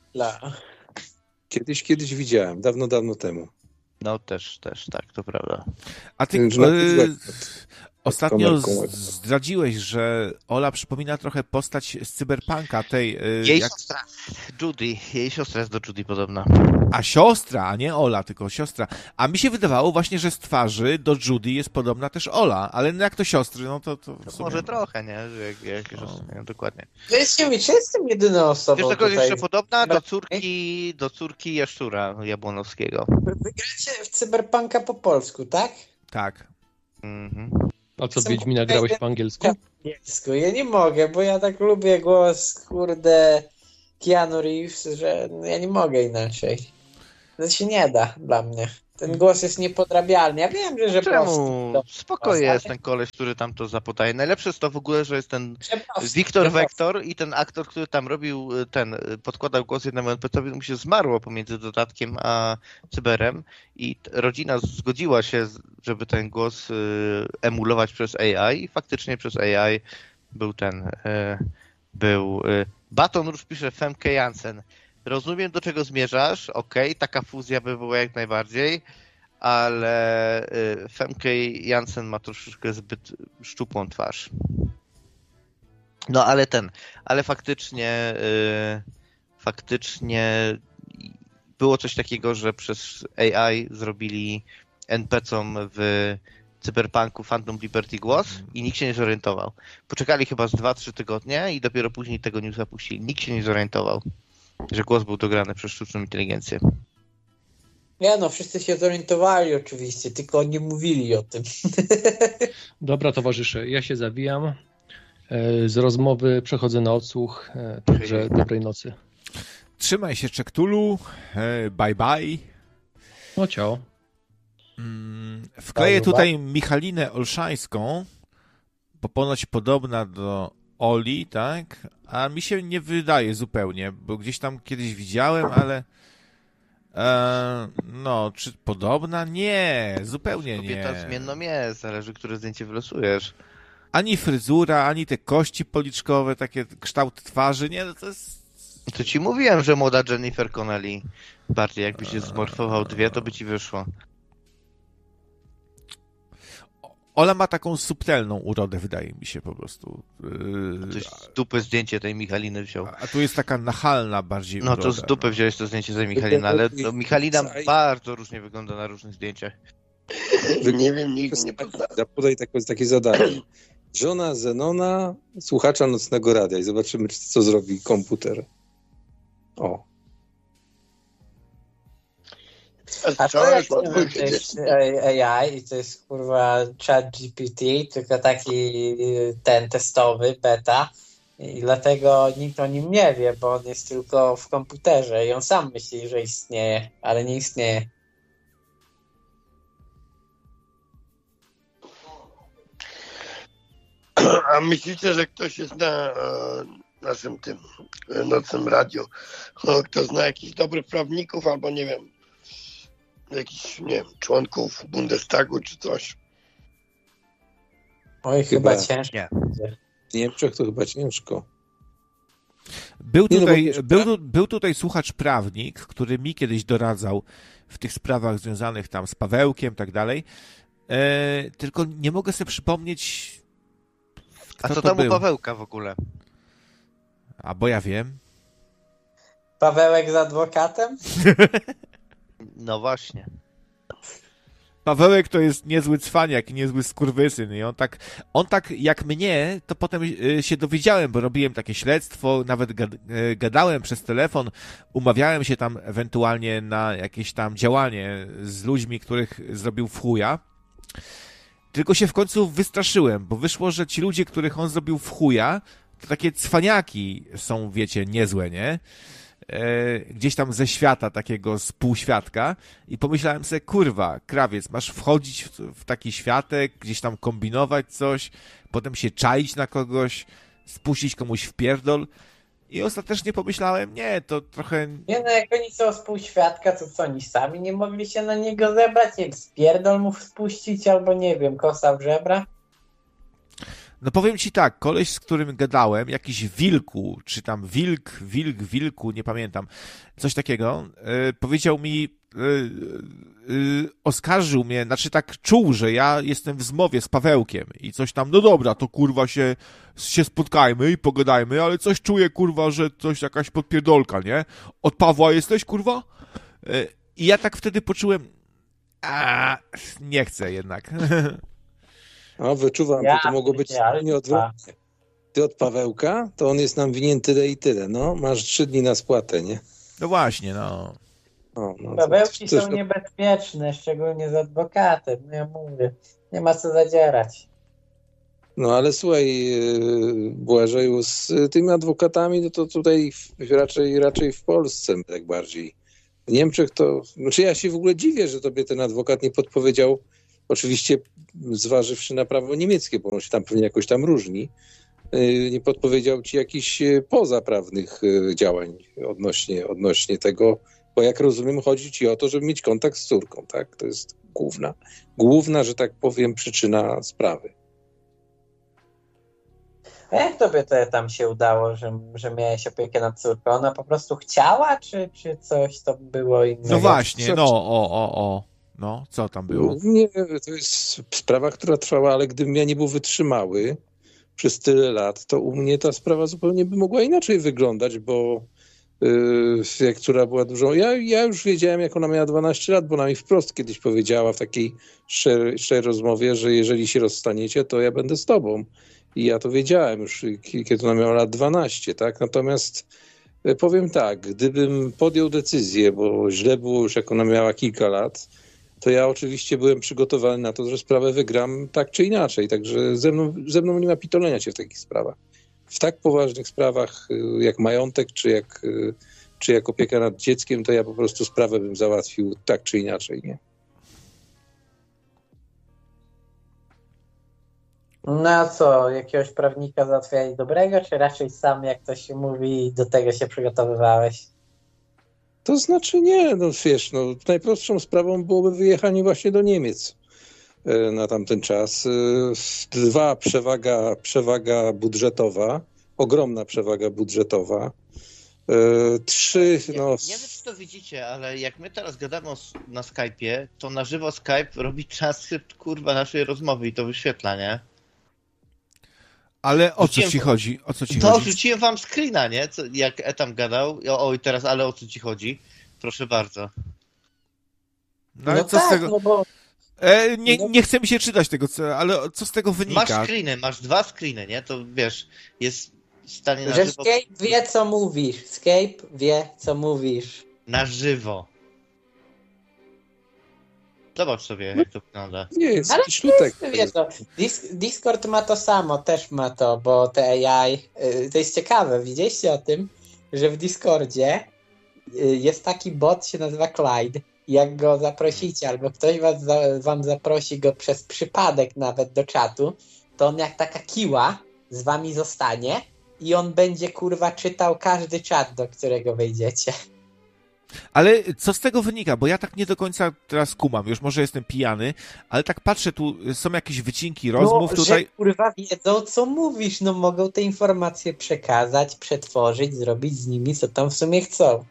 Kiedyś widziałem, dawno temu. No też, tak, to prawda. A ty ostatnio zdradziłeś, że Ola przypomina trochę postać z Cyberpunka, tej... Jej siostra, Judy. Jej siostra jest do Judy podobna. A siostra, a nie Ola, tylko siostra. A mi się wydawało właśnie, że z twarzy do Judy jest podobna też Ola, ale jak to siostry, no to może trochę, nie? Jak siostry, dokładnie. Jestem jedyną osobą Wiesz, tylko tutaj. jeszcze podobna do córki Jaszczura Jabłonowskiego. Wy gracie w Cyberpunka po polsku, tak? Tak. Mhm. A co, Wiedźmina grałeś po angielsku? Ja nie mogę, bo ja tak lubię głos, kurde, Keanu Reeves, że ja nie mogę inaczej. To się nie da dla mnie. Ten głos jest niepodrabialny. Ja wiem, że Czemu? Spoko jest ten koleś, który tam to zapodaje. Najlepsze jest to w ogóle, że jest ten Wiktor Vektor i ten aktor, który tam robił, podkładał głos jednemu NPC-owi, mu się zmarło pomiędzy dodatkiem a cyberem i rodzina zgodziła się, żeby ten głos emulować przez AI i faktycznie przez AI był Baton Rouge pisze Femke Jansen. Rozumiem, do czego zmierzasz, okej, taka fuzja by była jak najbardziej, ale Femke Jansen ma troszeczkę zbyt szczupłą twarz. No ale faktycznie było coś takiego, że przez AI zrobili NPC-om w Cyberpunku Phantom Liberty głos i nikt się nie zorientował. Poczekali chyba z 2-3 tygodnie i dopiero później tego newsa puścili. Nikt się nie zorientował, że głos był dograny przez sztuczną inteligencję. Wszyscy się zorientowali oczywiście, tylko nie mówili o tym. Dobra, towarzysze, ja się zawijam. Z rozmowy przechodzę na odsłuch, także dobrej nocy. Trzymaj się, Czektulu. Bye bye. No ciao. Wkleję tutaj Michalinę Olszańską, bo ponoć podobna do Oli, tak? A mi się nie wydaje zupełnie, bo gdzieś tam kiedyś widziałem, ale czy podobna? Nie, zupełnie nie. Kobieta zmienną jest, zależy, które zdjęcie wylosujesz. Ani fryzura, ani te kości policzkowe, takie kształt twarzy, nie, no to jest... To ci mówiłem, że młoda Jennifer Connelly bardziej jakby się zmorfował to by ci wyszło. Ola ma taką subtelną urodę, wydaje mi się po prostu. Ktoś z dupy zdjęcie tej Michaliny wziął. A tu jest taka nachalna bardziej uroda. No to z dupy wziąłeś to zdjęcie tej Michaliny, ale Michalina bardzo różnie wygląda na różnych zdjęciach. Nie wiem, nikt nie poznał. Podaj takie zadanie. Żona Zenona, słuchacza nocnego radia i zobaczymy, co zrobi komputer. O. A to jest AI i to jest kurwa ChatGPT, tylko taki testowy, beta i dlatego nikt o nim nie wie, bo on jest tylko w komputerze i on sam myśli, że istnieje, ale nie istnieje. A myślicie, że ktoś jest na naszym tym nocnym radiu, kto zna jakichś dobrych prawników albo nie wiem, jakichś, członków Bundestagu czy coś? Oj, chyba ciężko. Nie. W Niemczech to chyba ciężko. Był tutaj słuchacz prawnik, który mi kiedyś doradzał w tych sprawach związanych tam z Pawełkiem i tak dalej. Tylko nie mogę sobie przypomnieć, kto A co to tam był. u Pawełka w ogóle? A bo ja wiem. Pawełek z adwokatem? No właśnie. Pawełek to jest niezły cwaniak i niezły skurwysyn. I on tak jak mnie, to potem się dowiedziałem, bo robiłem takie śledztwo, nawet gadałem przez telefon, umawiałem się tam ewentualnie na jakieś tam działanie z ludźmi, których zrobił w chuja. Tylko się w końcu wystraszyłem, bo wyszło, że ci ludzie, których on zrobił w chuja, to takie cwaniaki są, wiecie, niezłe, nie? Gdzieś tam ze świata, takiego z półświadka i pomyślałem sobie, kurwa, krawiec, masz wchodzić w taki światek, gdzieś tam kombinować coś, potem się czaić na kogoś, spuścić komuś w pierdol I ostatecznie pomyślałem, nie, to trochę... Nie no, jak oni są współświadka, to co, oni sami nie mogli się na niego zebrać? Jak spierdol mu spuścić, albo nie wiem, kosa w żebra? No powiem ci tak, koleś, z którym gadałem, jakiś wilku, czy tam wilku, nie pamiętam, coś takiego, powiedział mi, oskarżył mnie, znaczy tak czuł, że ja jestem w zmowie z Pawełkiem i coś tam, no dobra, to kurwa się spotkajmy i pogadajmy, ale coś czuję, kurwa, że coś jakaś podpierdolka, nie? Od Pawła jesteś, kurwa? I ja tak wtedy poczułem, nie chcę jednak. No, wyczuwam, to mogło być nie odwrotnie. Ty od Pawełka, to on jest nam winien tyle i tyle, no. Masz 3 dni na spłatę, nie? No właśnie, no. Pawełki są niebezpieczne, szczególnie z adwokatem. No ja mówię, nie ma co zadzierać. No ale słuchaj, Błażeju, z tymi adwokatami, no to tutaj raczej w Polsce tak bardziej. W Niemczech to... Znaczy ja się w ogóle dziwię, że tobie ten adwokat nie podpowiedział, oczywiście zważywszy na prawo niemieckie, bo on się tam pewnie jakoś tam różni, nie podpowiedział ci jakichś pozaprawnych działań odnośnie tego, bo jak rozumiem, chodzi ci o to, żeby mieć kontakt z córką, tak? To jest główna, że tak powiem, przyczyna sprawy. A jak tobie to tam się udało, że miałeś opiekę nad córką? Ona po prostu chciała, czy coś to było innego? No właśnie, no, co tam było? Nie, to jest sprawa, która trwała, ale gdybym ja nie był wytrzymały przez tyle lat, to u mnie ta sprawa zupełnie by mogła inaczej wyglądać, bo jak córa była dużą... Ja już wiedziałem, jak ona miała 12 lat, bo ona mi wprost kiedyś powiedziała w takiej szczerej rozmowie, że jeżeli się rozstaniecie, to ja będę z tobą. I ja to wiedziałem już, kiedy ona miała lat 12, tak? Natomiast powiem tak, gdybym podjął decyzję, bo źle było już, jak ona miała kilka lat, to ja oczywiście byłem przygotowany na to, że sprawę wygram tak czy inaczej. Także ze mną nie ma pitolenia się w takich sprawach. W tak poważnych sprawach jak majątek, czy jak opieka nad dzieckiem, to ja po prostu sprawę bym załatwił tak czy inaczej, nie? No a co, jakiegoś prawnika załatwiali dobrego, czy raczej sam, jak to się mówi, do tego się przygotowywałeś? To znaczy nie, no wiesz, najprostszą sprawą byłoby wyjechanie właśnie do Niemiec na tamten czas. 2, przewaga budżetowa, ogromna przewaga budżetowa. 3, no... Nie wiem, czy to widzicie, ale jak my teraz gadamy na Skype'ie, to na żywo Skype robi transkrypt, kurwa, naszej rozmowy i to wyświetla, nie? Ale o co ci chodzi? To rzuciłem wam screena, nie? Jak Etam gadał. Oj, teraz, ale o co ci chodzi? Proszę bardzo. No ale co tak, z tego... bo... nie chce mi się czytać tego, ale co z tego wynika? Masz 2 screeny, nie? To wiesz, jest w stanie na żywo... Skype wie, co mówisz. Skype wie, co mówisz. Na żywo. Zobacz sobie, jak to wygląda. Nie, jest jakiś sztutek. Discord ma to samo, też ma to, bo te AI... To jest ciekawe, widzieliście o tym, że w Discordzie jest taki bot, się nazywa Clyde. Jak go zaprosicie, albo ktoś wam zaprosi go przez przypadek nawet do czatu, to on jak taka kiła z wami zostanie i on będzie, kurwa, czytał każdy czat, do którego wejdziecie. Ale co z tego wynika? Bo ja tak nie do końca teraz kumam. Już może jestem pijany, ale tak patrzę, tu są jakieś wycinki rozmów. Tutaj... że kurwa wiedzą, co mówisz. No mogą te informacje przekazać, przetworzyć, zrobić z nimi, co tam w sumie chcą.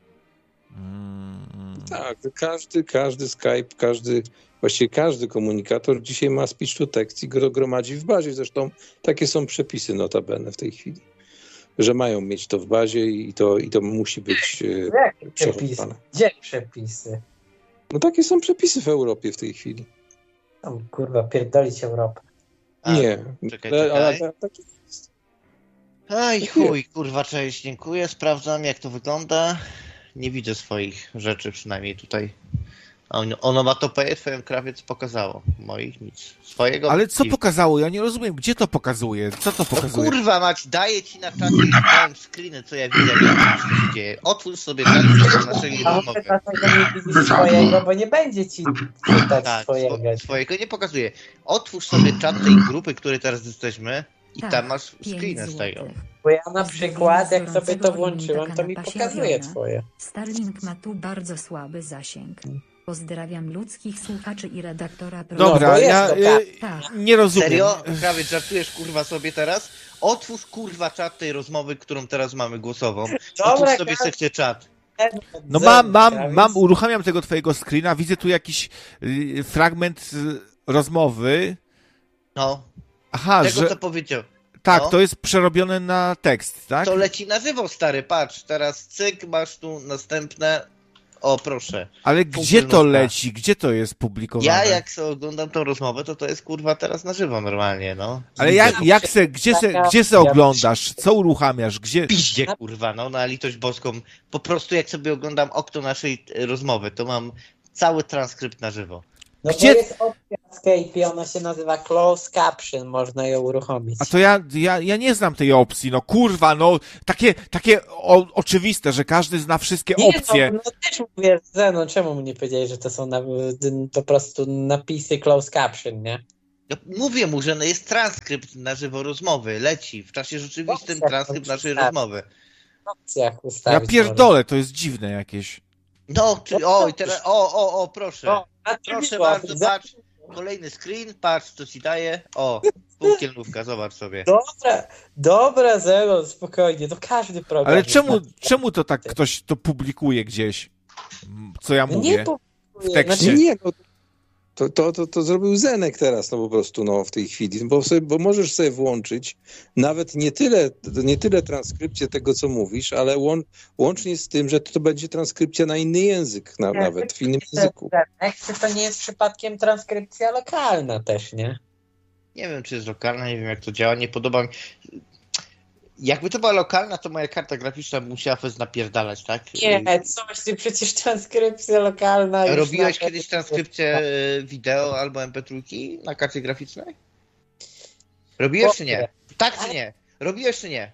Tak, każdy Skype, właściwie każdy komunikator dzisiaj ma speech to text i go gromadzi w bazie. Zresztą takie są przepisy notabene w tej chwili, że mają mieć to w bazie i to musi być przechowywane. Gdzie przepisy? No takie są przepisy w Europie w tej chwili. Tam, kurwa, pierdolić Europę. Nie. Czekaj. Ale taki jest. Aj chuj, kurwa, cześć, dziękuję. Sprawdzam, jak to wygląda. Nie widzę swoich rzeczy, przynajmniej tutaj. Onomatopeję twoją krawiec pokazało. Moich nic. Swojego... Ale co pokazało? Ja nie rozumiem. Gdzie to pokazuje? Co to pokazuje? No kurwa mać, daję ci na czacie i dałem screeny, co ja widzę, co się dzieje. Otwórz sobie czat naszej rozmowy. Dlatego nie widzisz swojego, bo nie będzie ci czytać swojego. Swojego nie pokazuje. Otwórz sobie czat tej grupy, której teraz jesteśmy I tam masz screenę z tego. Bo ja na przykład, jak sobie to włączyłem, to mi pokazuje twoje. Starlink ma tu bardzo słaby zasięg. Pozdrawiam ludzkich słuchaczy i redaktora Dobra, ja nie rozumiem. Serio? Prawie żartujesz kurwa sobie teraz? Otwórz kurwa czat tej rozmowy, którą teraz mamy głosową. Otwórz sobie sekcję czat. No uruchamiam tego twojego screena, widzę tu jakiś fragment rozmowy. No. Aha, tego co powiedział. Tak, to jest przerobione na tekst, tak? To leci na żywo, stary, patrz, teraz cyk, masz tu następne. O, proszę. Ale gdzie to leci? Gdzie to jest publikowane? Ja jak sobie oglądam tą rozmowę, to jest kurwa teraz na żywo normalnie, no. Ale gdzie se oglądasz? Co uruchamiasz? Gdzie? Piździe, kurwa, no, na litość boską. Po prostu jak sobie oglądam okno naszej rozmowy, to mam cały transkrypt na żywo. No gdzie? To jest opcja Skype, ona się nazywa Closed Caption, można ją uruchomić. A to ja nie znam tej opcji, no kurwa, no takie oczywiste, że każdy zna wszystkie opcje. No też mówię, no czemu mi nie powiedziałeś, że to są po prostu napisy Closed Caption, nie? No, mówię mu, że jest transkrypt na żywo rozmowy, leci w czasie rzeczywistym transkrypt naszej rozmowy. W opcjach ustawić. Ja pierdolę, to jest dziwne jakieś. No, i teraz, proszę. Proszę bardzo, patrz, kolejny screen, patrz co ci daje. O, półkielnówka, zobacz sobie. Dobra, Zero, spokojnie, to każdy program. Ale czemu to tak ktoś to publikuje gdzieś? Co ja mówię? W tekście. Nie, to zrobił Zenek teraz, no po prostu, w tej chwili, bo możesz sobie włączyć nawet nie tyle transkrypcję tego, co mówisz, ale łącznie z tym, że to będzie transkrypcja na inny język, nawet w innym języku. Czy to nie jest przypadkiem transkrypcja lokalna też, nie? Nie wiem, czy jest lokalna, nie wiem jak to działa, nie podoba mi... Jakby to była lokalna, to moja karta graficzna musiała napierdalać, tak? Nie, ty przecież transkrypcja lokalna... Robiłeś kiedyś transkrypcję wideo albo MP3 na karcie graficznej? Robiłeś czy nie? Tak czy nie? Robiłeś czy nie?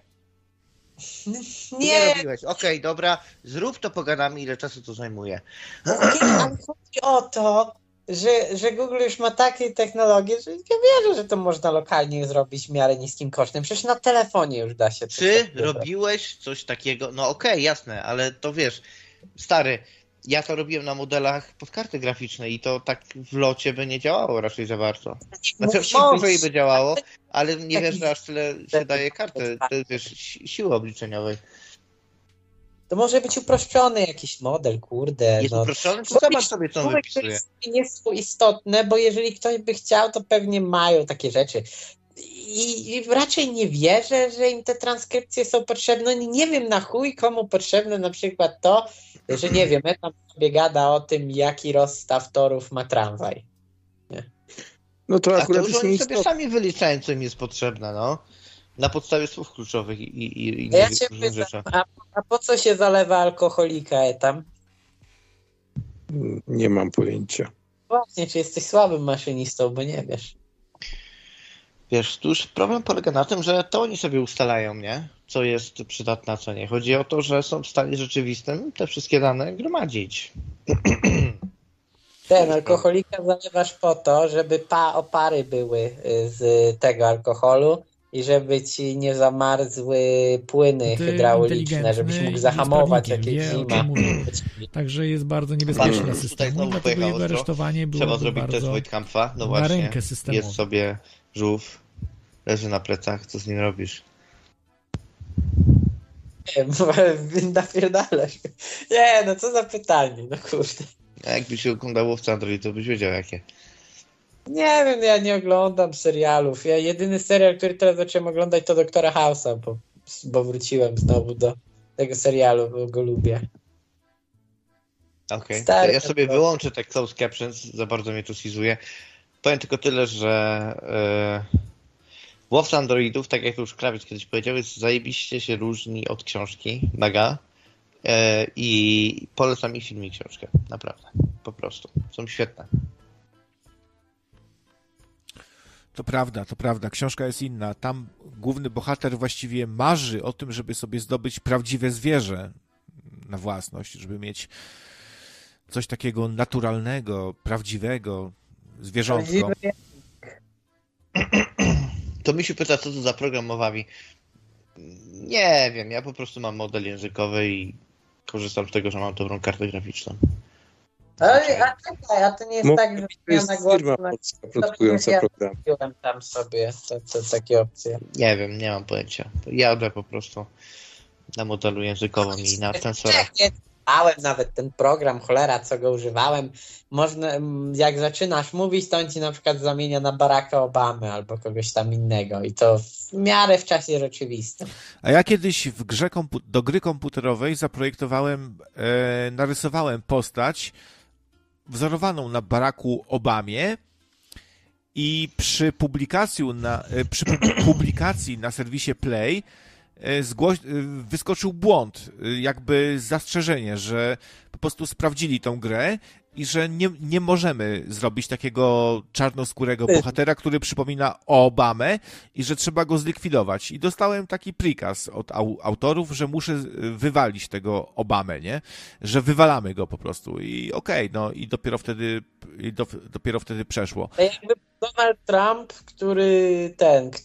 Nie robiłeś. Okej, dobra, zrób to, pogadamy, ile czasu to zajmuje. Ale chodzi o to, że Google już ma takie technologie, że ja wierzę, że to można lokalnie zrobić w miarę niskim kosztem. Przecież na telefonie już da się. Czy robiłeś coś takiego? No okej, jasne, ale to wiesz, stary, ja to robiłem na modelach pod karty graficzne i to tak w locie by nie działało raczej za bardzo. Znaczy w by działało, ale nie wiesz, że aż tyle się daje karty, wiesz, siły obliczeniowej. To może być uproszczony jakiś model, kurde. Jest uproszczony, to zobacz sobie, co on wypisuje. Nie są istotne, bo jeżeli ktoś by chciał, to pewnie mają takie rzeczy. I raczej nie wierzę, że im te transkrypcje są potrzebne. Nie wiem na chuj komu potrzebne na przykład to, że nie wiem, tam sobie gada o tym, jaki rozstaw torów ma tramwaj. Nie. No to akurat to już oni sobie sami wyliczają, co im jest potrzebne, no. Na podstawie słów kluczowych i ja cię pytam, a po co się zalewa alkoholika tam? Nie mam pojęcia. Właśnie, czy jesteś słabym maszynistą, bo nie wiesz. Wiesz, tu już problem polega na tym, że to oni sobie ustalają, nie? Co jest przydatne, a co nie. Chodzi o to, że są w stanie rzeczywistym te wszystkie dane gromadzić. Ten alkoholika zalewasz po to, żeby opary były z tego alkoholu i żeby ci nie zamarzły płyny hydrauliczne, żebyś mógł zahamować jakieś zima. Także jest bardzo niebezpieczne systemu, dlatego jego aresztowanie było Trzeba zrobić test Wojtkampfa. No właśnie, na rękę systemowi. Jest sobie żółw, leży na plecach, co z nim robisz? Nie, napierdalasz. Nie, no co za pytanie, no kurde. A jakbyś się oglądał Łowca Android, to byś wiedział jakie. Nie wiem, ja nie oglądam serialów. Ja jedyny serial, który teraz zacząłem oglądać, to Doktora House'a, bo wróciłem znowu do tego serialu, bo go lubię. Okej. Ja sobie wyłączę te closed captions, za bardzo mnie to schizuje. Powiem tylko tyle, że Łowca Androidów, tak jak już Krawiec kiedyś powiedział, jest zajebiście się różni od książki, mega. I polecam ich film i książkę. Naprawdę. Po prostu. Są świetne. To prawda. Książka jest inna. Tam główny bohater właściwie marzy o tym, żeby sobie zdobyć prawdziwe zwierzę na własność, żeby mieć coś takiego naturalnego, prawdziwego, zwierzątko. To mi się pyta, co to za program Movavi. Nie wiem, ja po prostu mam model językowy i korzystam z tego, że mam dobrą kartę graficzną. A to nie jest tak, że to jest firma polska produkująca program. Kupiłem tam sobie takie opcje. Nie wiem, nie mam pojęcia. Jadę po prostu na modelu językowym i na sensorach. Używałem nawet ten program, cholera, co go używałem. Można, jak zaczynasz mówić, to on ci na przykład zamienia na Baracka Obamy albo kogoś tam innego i to w miarę w czasie rzeczywistym. A ja kiedyś w grze do gry komputerowej zaprojektowałem, narysowałem postać wzorowaną na Baracku Obamie i przy publikacji na serwisie Play wyskoczył błąd, jakby zastrzeżenie, że po prostu sprawdzili tą grę i że nie możemy zrobić takiego czarnoskórego bohatera, który przypomina Obamę i że trzeba go zlikwidować. I dostałem taki prikaz od autorów, że muszę wywalić tego Obamę, nie? Że wywalamy go po prostu. I okej, no i dopiero wtedy przeszło. To jakby Donald Trump,